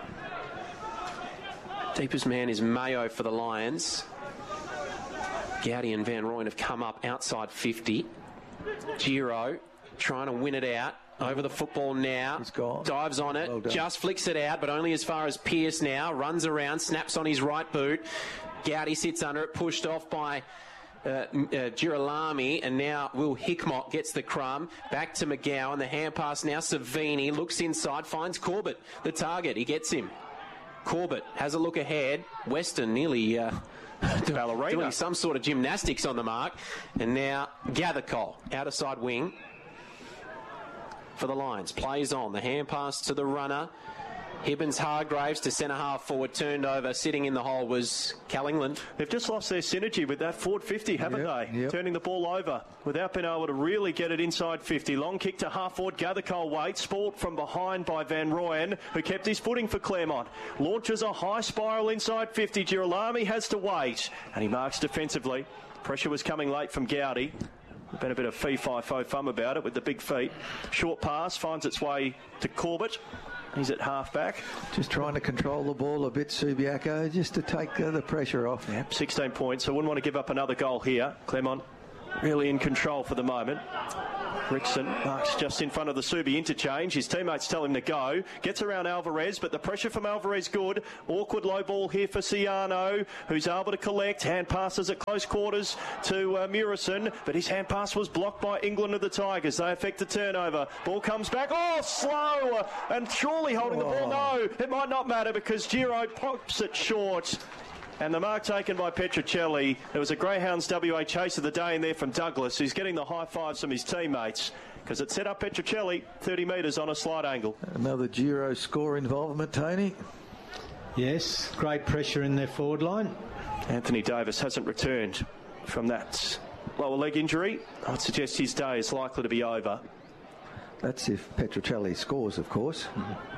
Deepest man is Mayo for the Lions. Gowdy and Van Rooyen have come up outside fifty. Giro trying to win it out. Over the football now.
He's gone.
Dives on it.
Well done.
Just flicks it out, but only as far as Pearce now. Runs around, snaps on his right boot. Gowdy sits under it, pushed off by Uh, uh, Girolami, and now Will Hickmott gets the crumb. Back to McGowan, the hand pass now. Savini looks inside, finds Corbett, the target. He gets him. Corbett has a look ahead. Weston nearly uh, doing some sort of gymnastics on the mark. And now Gathercole, outer side wing. for the Lions. Plays on. The hand pass to the runner. Hibbins Hargraves to centre half forward, turned over, sitting in the hole was Cal England.
They've just lost their synergy with that forward fifty, haven't
yep,
they?
Yep.
Turning the ball over without being able to really get it inside fifty. Long kick to half forward, Gathercole waits. Sport from behind by Van Rooyen, who kept his footing for Claremont. Launches a high spiral inside fifty. Girolami has to wait, and he marks defensively. Pressure was coming late from Gowdy. Been a bit of fee-fi-fo-fum about it with the big feet. Short pass finds its way to Corbett. He's at half-back.
Just trying to control the ball a bit, Subiaco, just to take uh, the pressure off.
Yep, sixteen points. I wouldn't want to give up another goal here. Claremont really in control for the moment. Rickson marks just in front of the Subi interchange. His teammates tell him to go. Gets around Alvarez, but the pressure from Alvarez good. Awkward low ball here for Ciano, who's able to collect. Hand passes at close quarters to uh, Murison, but his hand pass was blocked by England of the Tigers. They affect the turnover. Ball comes back. Oh, slow! And surely holding the ball. No, it might not matter because Giro pops it short. And the mark taken by Petruccelli. There was a Greyhounds W A chase of the day in there from Douglas, who's getting the high fives from his teammates because it set up Petruccelli thirty metres on a slight angle.
Another Giro score involvement, Tony.
Yes, great pressure in their forward line.
Anthony Davis hasn't returned from that lower leg injury. I'd suggest his day is likely to be over.
That's if Petruccelli scores, of course.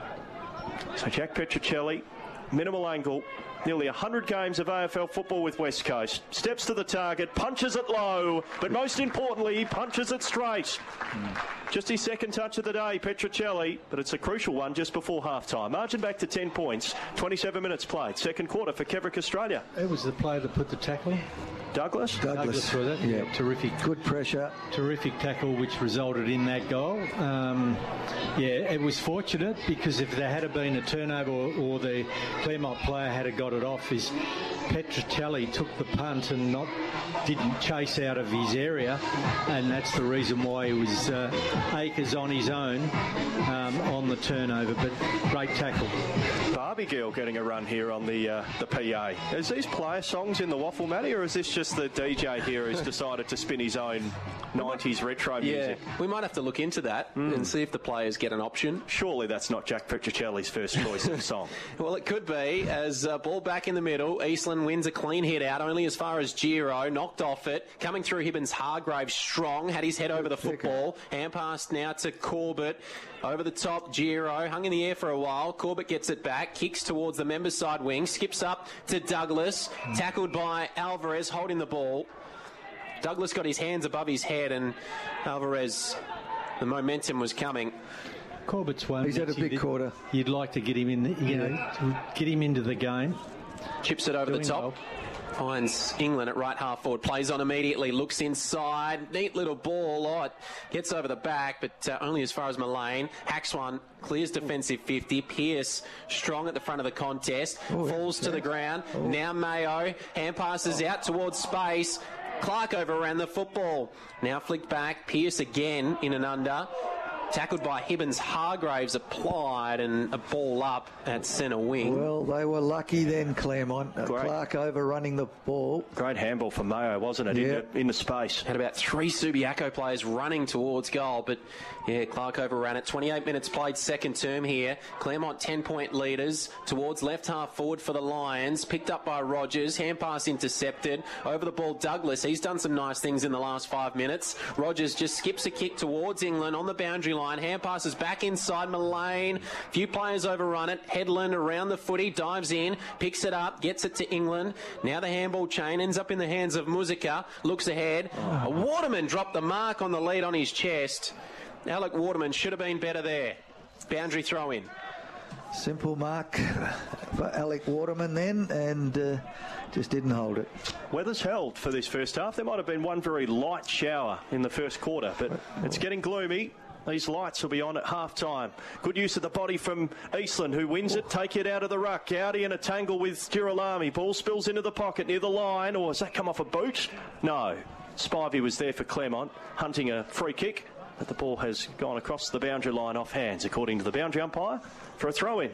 So Jack Petruccelli, minimal angle. Nearly one hundred games of A F L football with West Coast. Steps to the target, punches it low, but most importantly, he punches it straight. Mm. Just his second touch of the day, Petruccelli, but it's a crucial one just before half-time. Margin back to ten points, twenty-seven minutes played. Second quarter for Kevrick Australia.
It was the player that put the tackle.
Douglas?
Douglas.
Douglas was it?
Yeah.
yeah. Terrific.
Good pressure.
Terrific tackle, which resulted in that goal. Um, yeah, it was fortunate because if there had been a turnover or, or the Claremont player had got it off, his Petruccelli took the punt and not didn't chase out of his area, and that's the reason why he was uh, acres on his own um, on the turnover. But great tackle.
Barbie Girl getting a run here on the uh, the P A. Is these player songs in the waffle, Matty, or is this just the D J here who's decided to spin his own nineties retro music?
Yeah, we might have to look into that mm. and see if the players get an option.
Surely that's not Jack Petruccelli's first choice of song.
Well, it could be, as uh, ball back in the middle. Eastland wins a clean hit out, only as far as Giro, knocked off it. Coming through Hibbins Hargraves strong, had his head over the football. Hand pass now to Corbett. Over the top, Giro, hung in the air for a while. Corbett gets it back, kicks towards the members' side wing, skips up to Douglas, tackled by Alvarez, holding the ball. Douglas got his hands above his head, and Alvarez, the momentum was coming.
Corbett's one.
He's had a big
you'd,
quarter.
You'd like to get him in, the, you know, to get him into the game.
Chips it over
Doing
the top.
Well.
Finds England at right half forward. Plays on immediately. Looks inside. Neat little ball. Oh, it gets over the back, but uh, only as far as Mullane. Hacks one. Clears defensive fifty. Pearce strong at the front of the contest.
Oh,
falls
yeah.
to the ground. Oh. Now Mayo. Hand passes
oh.
out towards space. Clark overran the football. Now flicked back. Pearce again in and under. Tackled by Hibbins Hargraves, applied, and a ball up at centre wing.
Well, they were lucky then, Claremont. Uh, Clark overrunning the ball.
Great handball for Mayo, wasn't it?
Yeah.
In, the, in the space.
Had about three Subiaco players running towards goal, but yeah, Clark overran it. twenty-eight minutes played, second term here. Claremont ten-point leaders towards left half forward for the Lions. Picked up by Rogers. Hand pass intercepted. Over the ball, Douglas. He's done some nice things in the last five minutes. Rogers just skips a kick towards England on the boundary line. Hand passes back inside Mullane. Few players overrun it. Headland around the footy, dives in, picks it up, gets it to England. Now the handball chain ends up in the hands of Muzica. Looks ahead. Oh. Waterman dropped the mark on the lead on his chest. Alec Waterman should have been better there. Boundary throw in.
Simple mark for Alec Waterman then, and uh, just didn't hold it.
Weather's held for this first half. There might have been one very light shower in the first quarter, but it's getting gloomy. These lights will be on at half-time. Good use of the body from Eastland, who wins it. Take it out of the ruck. Gowdy in a tangle with Girolami. Ball spills into the pocket near the line. Or has that come off a boot? No. Spivey was there for Claremont, hunting a free kick. But the ball has gone across the boundary line off hands, according to the boundary umpire, for a throw-in.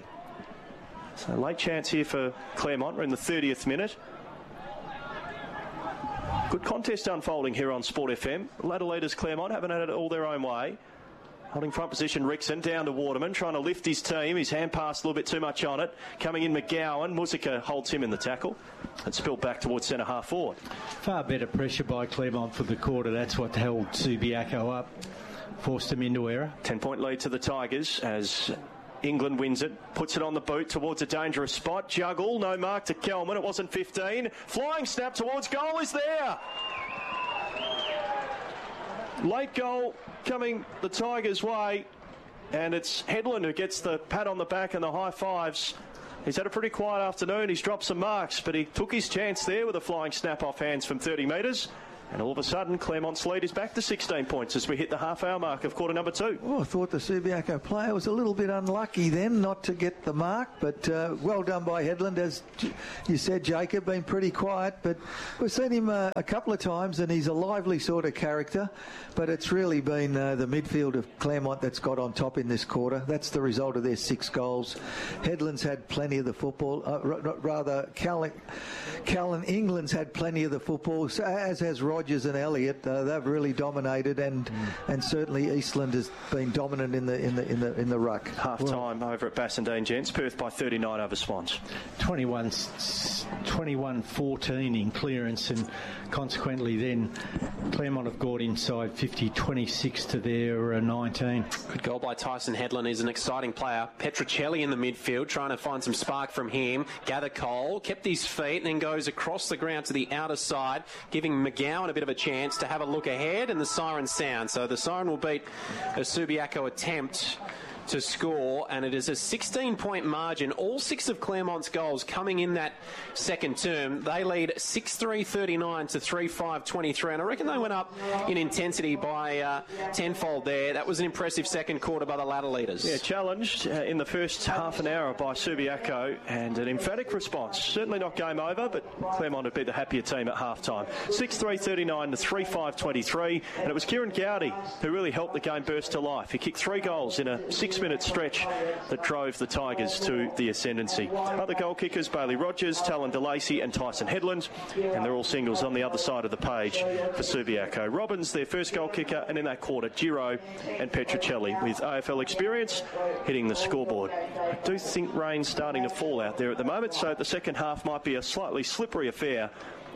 So late chance here for Claremont. We're in the thirtieth minute. Good contest unfolding here on Sport F M. Ladder leaders Claremont haven't had it all their own way. Holding front position, Rickson down to Waterman, trying to lift his team. His hand passed a little bit too much on it. Coming in McGowan. Musika holds him in the tackle and spilled back towards centre half forward.
Far better pressure by Claremont for the quarter. That's what held Subiaco up. Forced him into error.
ten-point lead to the Tigers as England wins it. Puts it on the boot towards a dangerous spot. Juggle, no mark to Kelman. It wasn't fifteen. Flying snap towards goal is there. Late goal coming the Tigers' way, and it's Headland who gets the pat on the back and the high fives. He's had a pretty quiet afternoon. He's dropped some marks, but he took his chance there with a flying snap off hands from thirty metres. And all of a sudden, Claremont's lead is back to sixteen points as we hit the half-hour mark of quarter number two.
Oh, I thought the Subiaco player was a little bit unlucky then not to get the mark, but uh, well done by Headland. As you said, Jacob, been pretty quiet, but we've seen him uh, a couple of times, and he's a lively sort of character, but it's really been uh, the midfield of Claremont that's got on top in this quarter. That's the result of their six goals. Headland's had plenty of the football, uh, r- rather, Callan, Callan England's had plenty of the football, as has Rogers and Elliott. Uh, they've really dominated, and mm. and certainly Eastland has been dominant in the in the in the in the ruck.
Half time well, over at Bassendean Gents. Perth by thirty-nine over Swans.
twenty-one fourteen in clearance, and consequently then Claremont have got inside fifty, twenty-six to their uh, nineteen.
Good goal by Tyson Headland. He's an exciting player. Petrocelli in the midfield, trying to find some spark from him. Gather Cole, kept his feet, and then goes across the ground to the outer side, giving McGowan a bit of a chance to have a look ahead, and the siren sound. So the siren will beat a Subiaco attempt to score, and it is a sixteen-point margin. All six of Claremont's goals coming in that second term. They lead six three thirty-nine to three five twenty-three, and I reckon they went up in intensity by uh, tenfold there. That was an impressive second quarter by the ladder leaders.
Yeah, challenged uh, in the first half an hour by Subiaco, and an emphatic response. Certainly not game over, but Claremont would be the happier team at half-time. six three thirty-nine to three five twenty-three, and it was Kieran Gowdy who really helped the game burst to life. He kicked three goals in a six minute stretch that drove the Tigers to the ascendancy. Other goal kickers, Bailey Rogers, Talon DeLacy and Tyson Headland, and they're all singles on the other side of the page for Subiaco. Robbins, their first goal kicker, and in that quarter, Giro and Petrocelli with A F L experience hitting the scoreboard. I do think rain's starting to fall out there at the moment, so the second half might be a slightly slippery affair.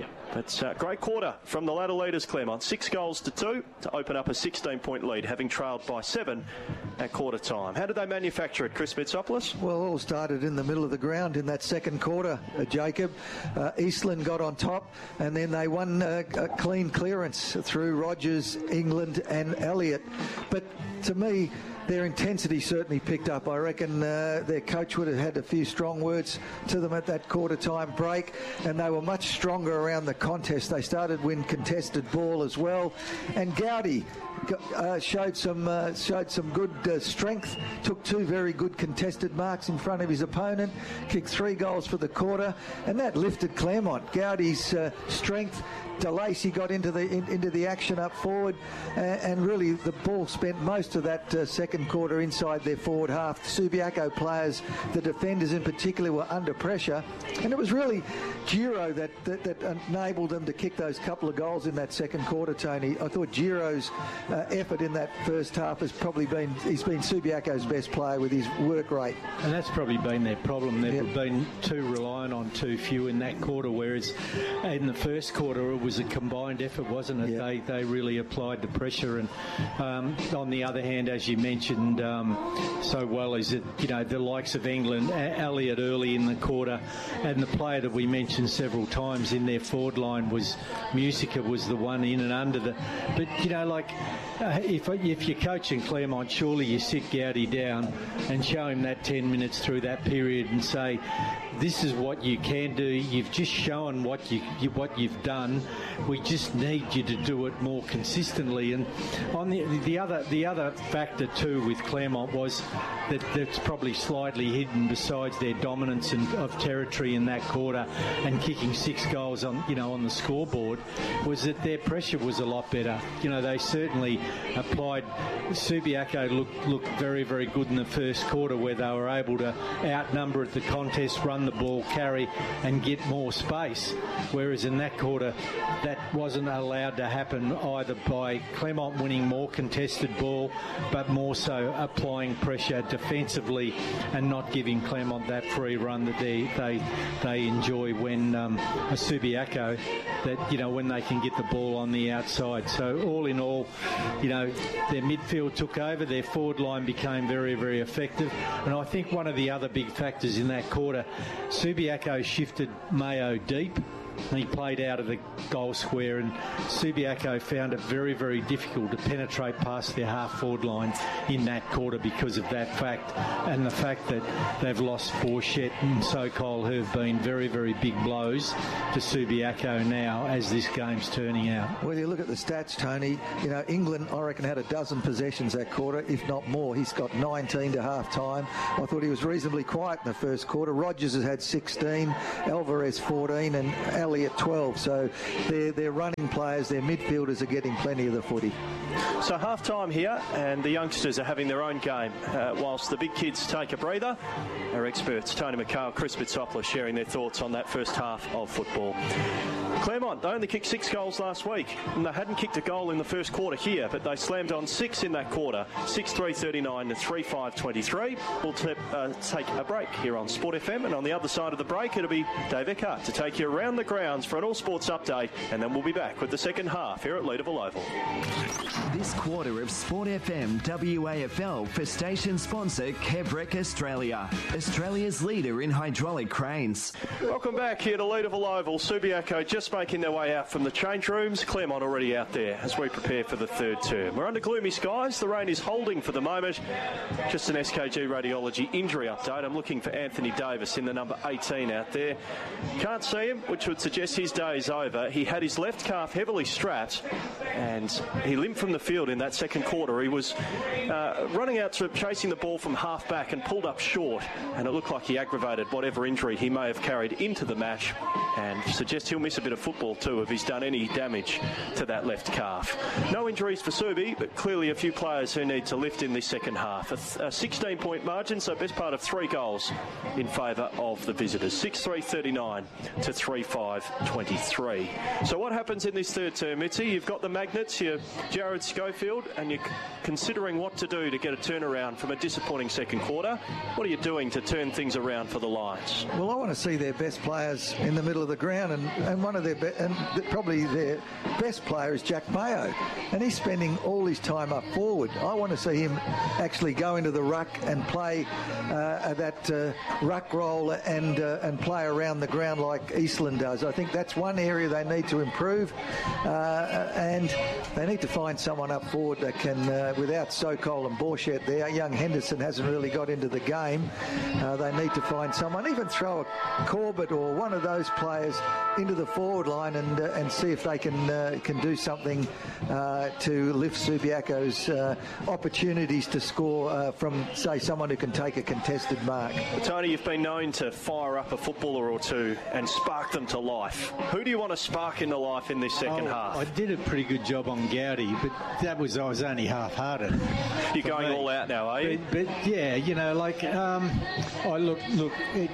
But uh, great quarter from the ladder leaders, Claremont. Six goals to two to open up a sixteen-point lead, having trailed by seven at quarter time. How did they manufacture it, Chris Mitsopoulos?
Well, it all started in the middle of the ground in that second quarter, uh, Jacob. Uh, Eastland got on top, and then they won uh, a clean clearance through Rogers, England and Elliott. But to me, their intensity certainly picked up. I reckon uh, their coach would have had a few strong words to them at that quarter-time break, and they were much stronger around the contest. They started win contested ball as well, and Gowdy uh, showed some uh, showed some good uh, strength. Took two very good contested marks in front of his opponent. Kicked three goals for the quarter, and that lifted Claremont. Gowdy's uh, strength. DeLacy got into the in, into the action up forward, uh, and really the ball spent most of that uh, second quarter inside their forward half. The Subiaco players, the defenders in particular, were under pressure, and it was really Giro that, that, that enabled them to kick those couple of goals in that second quarter, Tony. I thought Giro's uh, effort in that first half has probably been, he's been Subiaco's best player with his work rate.
And that's probably been their problem. They've
yep.
been too reliant on too few in that quarter, whereas in the first quarter it was a combined effort, wasn't it?
Yep.
They they really applied the pressure, and um, on the other hand, as you mentioned um, so well, is that, you know, the likes of England, Elliott early in the quarter, and the player that we mentioned several times in their forward line was Musica, was the one in and under the. But you know, like uh, if if you're coaching Claremont, surely you sit Gowdy down and show him that ten minutes through that period and say, this is what you can do. You've just shown what you, you what you've done. We just need you to do it more consistently. And on the the other the other factor too with Claremont was that that's probably slightly hidden, besides their dominance in, of territory in that quarter and kicking six goals on you know on the scoreboard, was that their pressure was a lot better. You know, they certainly applied. Subiaco looked looked very very good in the first quarter, where they were able to outnumber at the contest, run the ball, carry and get more space, whereas in that quarter that wasn't allowed to happen, either by Claremont winning more contested ball, but more so also applying pressure defensively and not giving Claremont that free run that they they, they enjoy when um, a Subiaco, that, you know, when they can get the ball on the outside. So all in all, you know, their midfield took over, their forward line became very, very effective. And I think one of the other big factors in that quarter, Subiaco shifted Mayo deep. And he played out of the goal square, and Subiaco found it very, very difficult to penetrate past their half-forward line in that quarter because of that fact, and the fact that they've lost Borchett and Sokol, who have been very, very big blows to Subiaco now as this game's turning out.
Well, you look at the stats, Tony, you know, England, I reckon, had a dozen possessions that quarter, if not more. He's got nineteen to half-time. I thought he was reasonably quiet in the first quarter. Rogers has had sixteen, Alvarez fourteen, and at twelve, so they're, they're running players, their midfielders are getting plenty of the footy.
So half time here, and the youngsters are having their own game, uh, whilst the big kids take a breather. Our experts, Tony McHale, Chris Bitsopoulos, sharing their thoughts on that first half of football. Claremont, they only kicked six goals last week, and they hadn't kicked a goal in the first quarter here, but they slammed on six in that quarter, six three thirty-nine to three five twenty-three. We'll t- uh, take a break here on Sport F M, and on the other side of the break, it'll be Dave Eckhart to take you around the grounds for an all-sports update, and then we'll be back with the second half here at Leederville Oval.
This quarter of Sport F M W A F L for station sponsor Kevrec Australia, Australia's leader in hydraulic cranes.
Welcome back here to Leederville Oval. Subiaco just making their way out from the change rooms. Claremont already out there as we prepare for the third term. We're under gloomy skies. The rain is holding for the moment. Just an S K G radiology injury update. I'm looking for Anthony Davis in the number eighteen out there. Can't see him, which would suggest his day is over. He had his left calf heavily strapped, and he limped from the field in that second quarter. He was uh, running out to chasing the ball from half back and pulled up short, and it looked like he aggravated whatever injury he may have carried into the match, and suggests he'll miss a bit of football too if he's done any damage to that left calf. No injuries for Subi, but clearly a few players who need to lift in this second half. A sixteen point margin, so best part of three goals in favour of the visitors. six three thirty-nine to three five twenty-three. So what happens in this third term, Mitzi? You've got the Magnets, you're Jared Schofield, and you're considering what to do to get a turnaround from a disappointing second quarter. What are you doing to turn things around for the Lions?
Well, I want to see their best players in the middle of the ground, and, and one of their be- and probably their best player is Jack Mayo, and he's spending all his time up forward. I want to see him actually go into the ruck and play uh, that uh, ruck role and uh, and play around the ground like Eastland does. I think that's one area they need to improve, uh, and they need to find someone up forward that can, uh, without Sokol and Borchett there, young Henderson hasn't really got into the game. Uh, they need to find someone, even throw a Corbett or one of those players into the forward line and uh, and see if they can uh, can do something uh, to lift Subiaco's uh, opportunities to score uh, from, say, someone who can take a contested mark.
Tony, you've been known to fire up a footballer or two and spark them to life. Who do you want to spark into life in this second
oh,
half?
I did a pretty good job on Gowdy, but that was I was only half-hearted.
You're going me. all out now, are you?
But, but yeah, you know, like um, I look, look. It,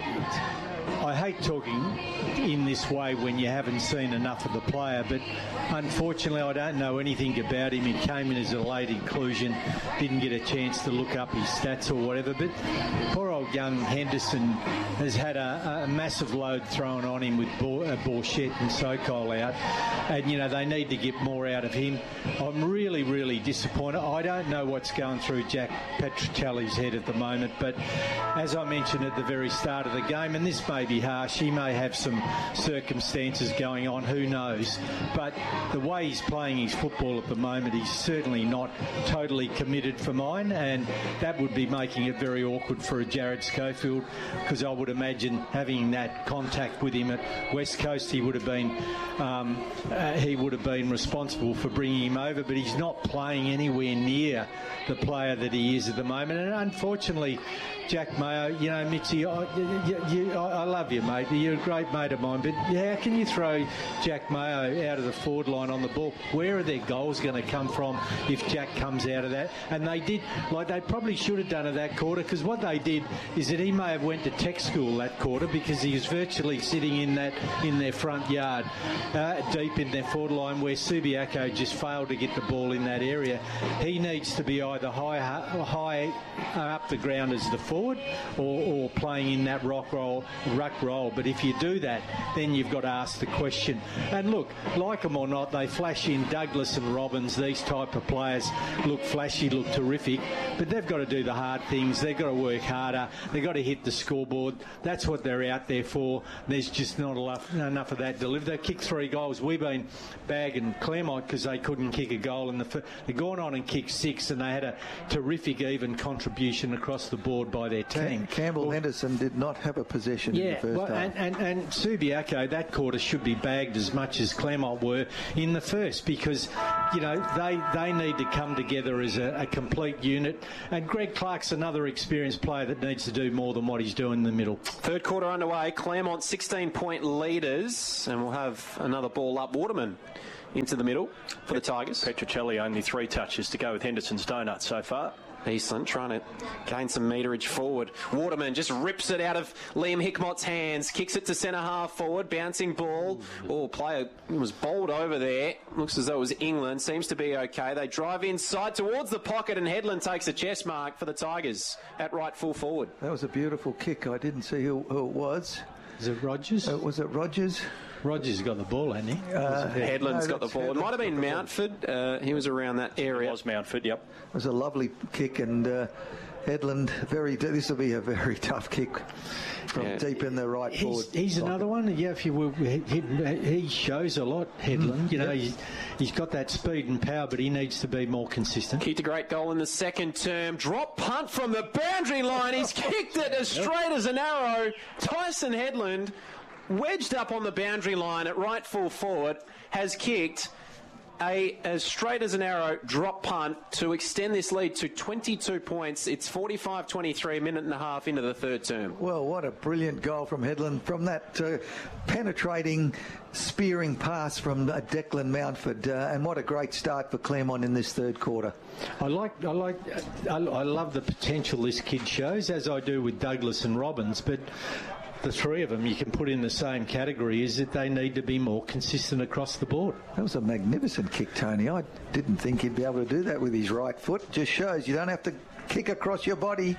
I hate talking in this way when you haven't seen enough of the player, but unfortunately I don't know anything about him. He came in as a late inclusion, didn't get a chance to look up his stats or whatever, but poor old young Henderson has had a, a massive load thrown on him with Bo- uh, Borchett and Sokol out, and you know they need to get more out of him. I'm really, really disappointed. I don't know what's going through Jack Petrocelli's head at the moment, but as I mentioned at the very start of the game, and this may be harsh, he may have some circumstances going on, who knows, but the way he's playing his football at the moment, he's certainly not totally committed for mine, and that would be making it very awkward for a Jared Schofield, because I would imagine having that contact with him at West Coast, he would have been um, uh, he would have been responsible for bringing him over, but he's not playing anywhere near the player that he is at the moment, and unfortunately Jack Mayo, you know, Mitzi, I, you, you, I love love you, mate. You're a great mate of mine, but how can you throw Jack Mayo out of the forward line on the ball? Where are their goals going to come from if Jack comes out of that? And they did, like they probably should have done it that quarter, because what they did is that he may have went to tech school that quarter because he was virtually sitting in that in their front yard, uh, deep in their forward line, where Subiaco just failed to get the ball in that area. He needs to be either high, high up the ground as the forward, or, or playing in that rock roll, ruck roll. But if you do that, then you've got to ask the question. And look, like them or not, they flash in Douglas and Robbins. These type of players look flashy, look terrific, but they've got to do the hard things. They've got to work harder. They've got to hit the scoreboard. That's what they're out there for. There's just not enough, enough of that delivered. They kicked three goals. We've been bagging Claremont because they couldn't kick a goal in the first. They've gone on and kicked six, and they had a terrific even contribution across the board by their team.
Cam- Campbell well, Henderson did not have a possession
yeah,
in the first
well,
half.
And, and, and Subiaco, that quarter should be bagged as much as Claremont were in the first, because, you know, they, they need to come together as a, a complete unit. And Greg Clark's another experienced player that needs to do more than what he's doing in the middle.
Third quarter underway. Claremont sixteen-point leaders, and we'll have another ball up. Waterman into the middle for the Tigers.
Petruccelli only three touches to go with Henderson's donut so far.
Eastland trying to gain some meterage forward. Waterman just rips it out of Liam Hickmott's hands, kicks it to centre half forward, bouncing ball. Oh, player was bowled over there. Looks as though it was England. Seems to be okay. They drive inside towards the pocket, and Headland takes a chest mark for the Tigers at right full forward.
That was a beautiful kick. I didn't see who, who it was.
Is it Rogers?
Uh, was it Rogers?
Rogers got the ball, hasn't he?
Uh,
Headland's
no,
got the ball. It might have been Mountford. Uh, he was around that area.
It was Mountford, yep.
It was a lovely kick, and uh, Headland, very. This will be a very tough kick from
yeah.
deep in the right forward.
He's, he's another one. Yeah, if you will, he, he shows a lot, Headland. Mm, you know, yep. he's, he's got that speed and power, but he needs to be more consistent.
Kicked a great goal in the second term. Drop punt from the boundary line. He's kicked it as straight as an arrow. Tyson Headland, wedged up on the boundary line at right full forward, has kicked a as straight as an arrow drop punt to extend this lead to twenty-two points. It's forty-five twenty-three, a minute and a half into the third term.
Well, what a brilliant goal from Headland from that uh, penetrating, spearing pass from uh, Declan Mountford, uh, and what a great start for Claremont in this third quarter.
I like, I like, I, I love the potential this kid shows, as I do with Douglas and Robbins, but the three of them you can put in the same category, is that they need to be more consistent across the board.
That was a magnificent kick, Tony. I didn't think he'd be able to do that with his right foot. Just shows you don't have to kick across your body.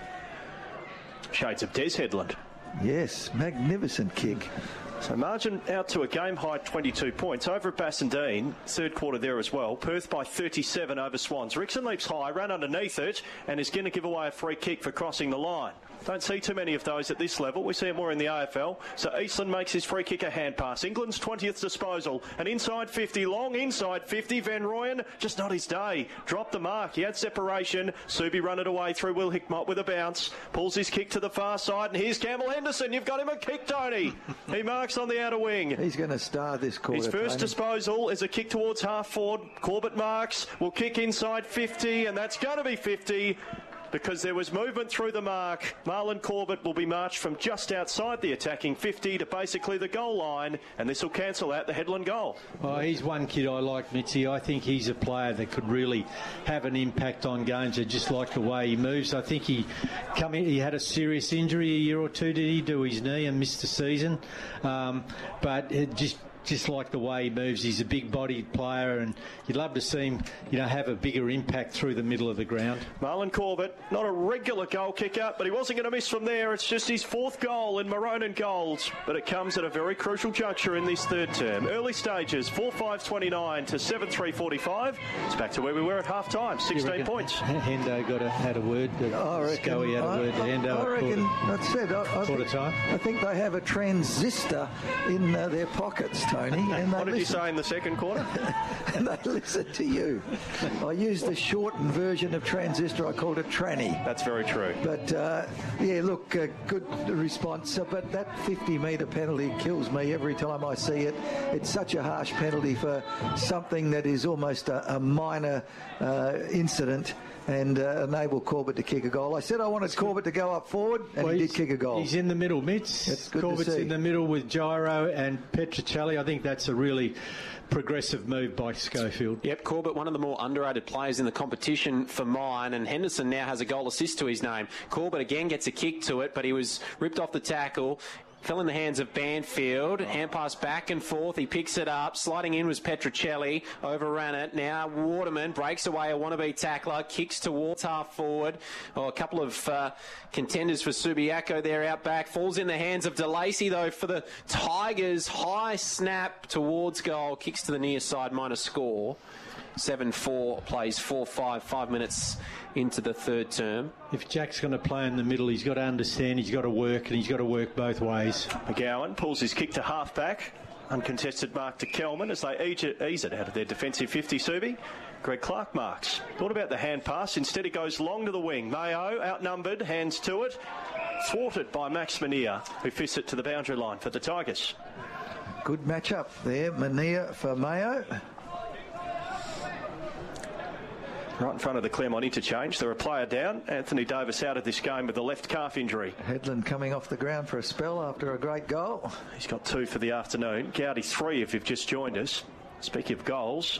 Shades of Des Headland.
Yes, magnificent kick.
So margin out to a game-high twenty-two points. Over at Bassendean, third quarter there as well. Perth by thirty-seven over Swans. Rickson leaps high, ran underneath it, and is going to give away a free kick for crossing the line. Don't see too many of those at this level. We see it more in the A F L. So Eastland makes his free kick a hand pass. England's twentieth disposal. An inside fifty, long inside fifty. Van Rooyen, just not his day. Dropped the mark. He had separation. Subi run it away through Will Hickmott with a bounce. Pulls his kick to the far side. And here's Campbell Henderson. You've got him a kick, Tony. He marks on the outer wing.
He's going to star this quarter.
His first
Tony.
disposal is a kick towards half forward. Corbett marks. Will kick inside fifty. And that's going to be fifty. Because there was movement through the mark. Marlon Corbett will be marched from just outside the attacking fifty to basically the goal line, and this will cancel out the Headland goal.
Oh, he's one kid I like, Mitzi. I think he's a player that could really have an impact on games. I just like the way he moves. I think he come in, he had a serious injury a year or two, did he, to his knee and missed the season. Um, but it just... Just like the way he moves, he's a big-bodied player, and you'd love to see him, you know, have a bigger impact through the middle of the ground.
Marlon Corbett, not a regular goal kicker, but he wasn't going to miss from there. It's just his fourth goal in maroon and gold, but it comes at a very crucial juncture in this third term. Early stages, four five twenty-nine to seven three forty-five. It's back to where we were at half time, sixteen points.
Hendo got a, had a word.
I reckon.
Scully had a
I,
word to Hendo.
I reckon. That's it. I, I,
quarter
think,
time.
I think they have a transistor in uh, their pockets Tony. And they
What did you
listen.
say in the second quarter?
And they listen to you. I used the shortened version of transistor. I called it tranny.
That's very true.
But, uh, yeah, look, uh, good response. Uh, but that fifty metre penalty kills me every time I see it. It's such a harsh penalty for something that is almost a, a minor uh, incident, and uh, enable Corbett to kick a goal. I said I wanted Corbett to go up forward, and
Well,
he did
he's-
kick a goal.
He's in the middle, Mitch.
That's good to
Corbett's
see.
in the middle with Gyro and Petricelli. I think that's a really progressive move by Schofield.
Yep, Corbett, one of the more underrated players in the competition for mine, and Henderson now has a goal assist to his name. Corbett again gets a kick to it, but he was ripped off the tackle. Fell in the hands of Banfield. Hand pass back and forth. He picks it up. Sliding in was Petricelli. Overran it. Now Waterman breaks away a wannabe tackler. Kicks towards half forward. Oh, a couple of uh, contenders for Subiaco there out back. Falls in the hands of DeLacy though for the Tigers. High snap towards goal. Kicks to the near side. Minor score. seven four. Plays four five. Five minutes into the third term.
If Jack's going to play in the middle, he's got to understand he's got to work, and he's got to work both ways.
McGowan pulls his kick to half-back. Uncontested mark to Kelman as they ease it, ease it out of their defensive fifty, Subi. Greg Clark marks. Thought about the hand pass. Instead, it goes long to the wing. Mayo, outnumbered, hands to it. Thwarted by Max Mania, who fists it to the boundary line for the Tigers.
Good match-up there. Mania for Mayo.
Right in front of the Claremont interchange. They're a player down. Anthony Davis out of this game with a left calf injury.
Headland coming off the ground for a spell after a great goal.
He's got two for the afternoon. Gowdy three if you've just joined us. Speaking of goals,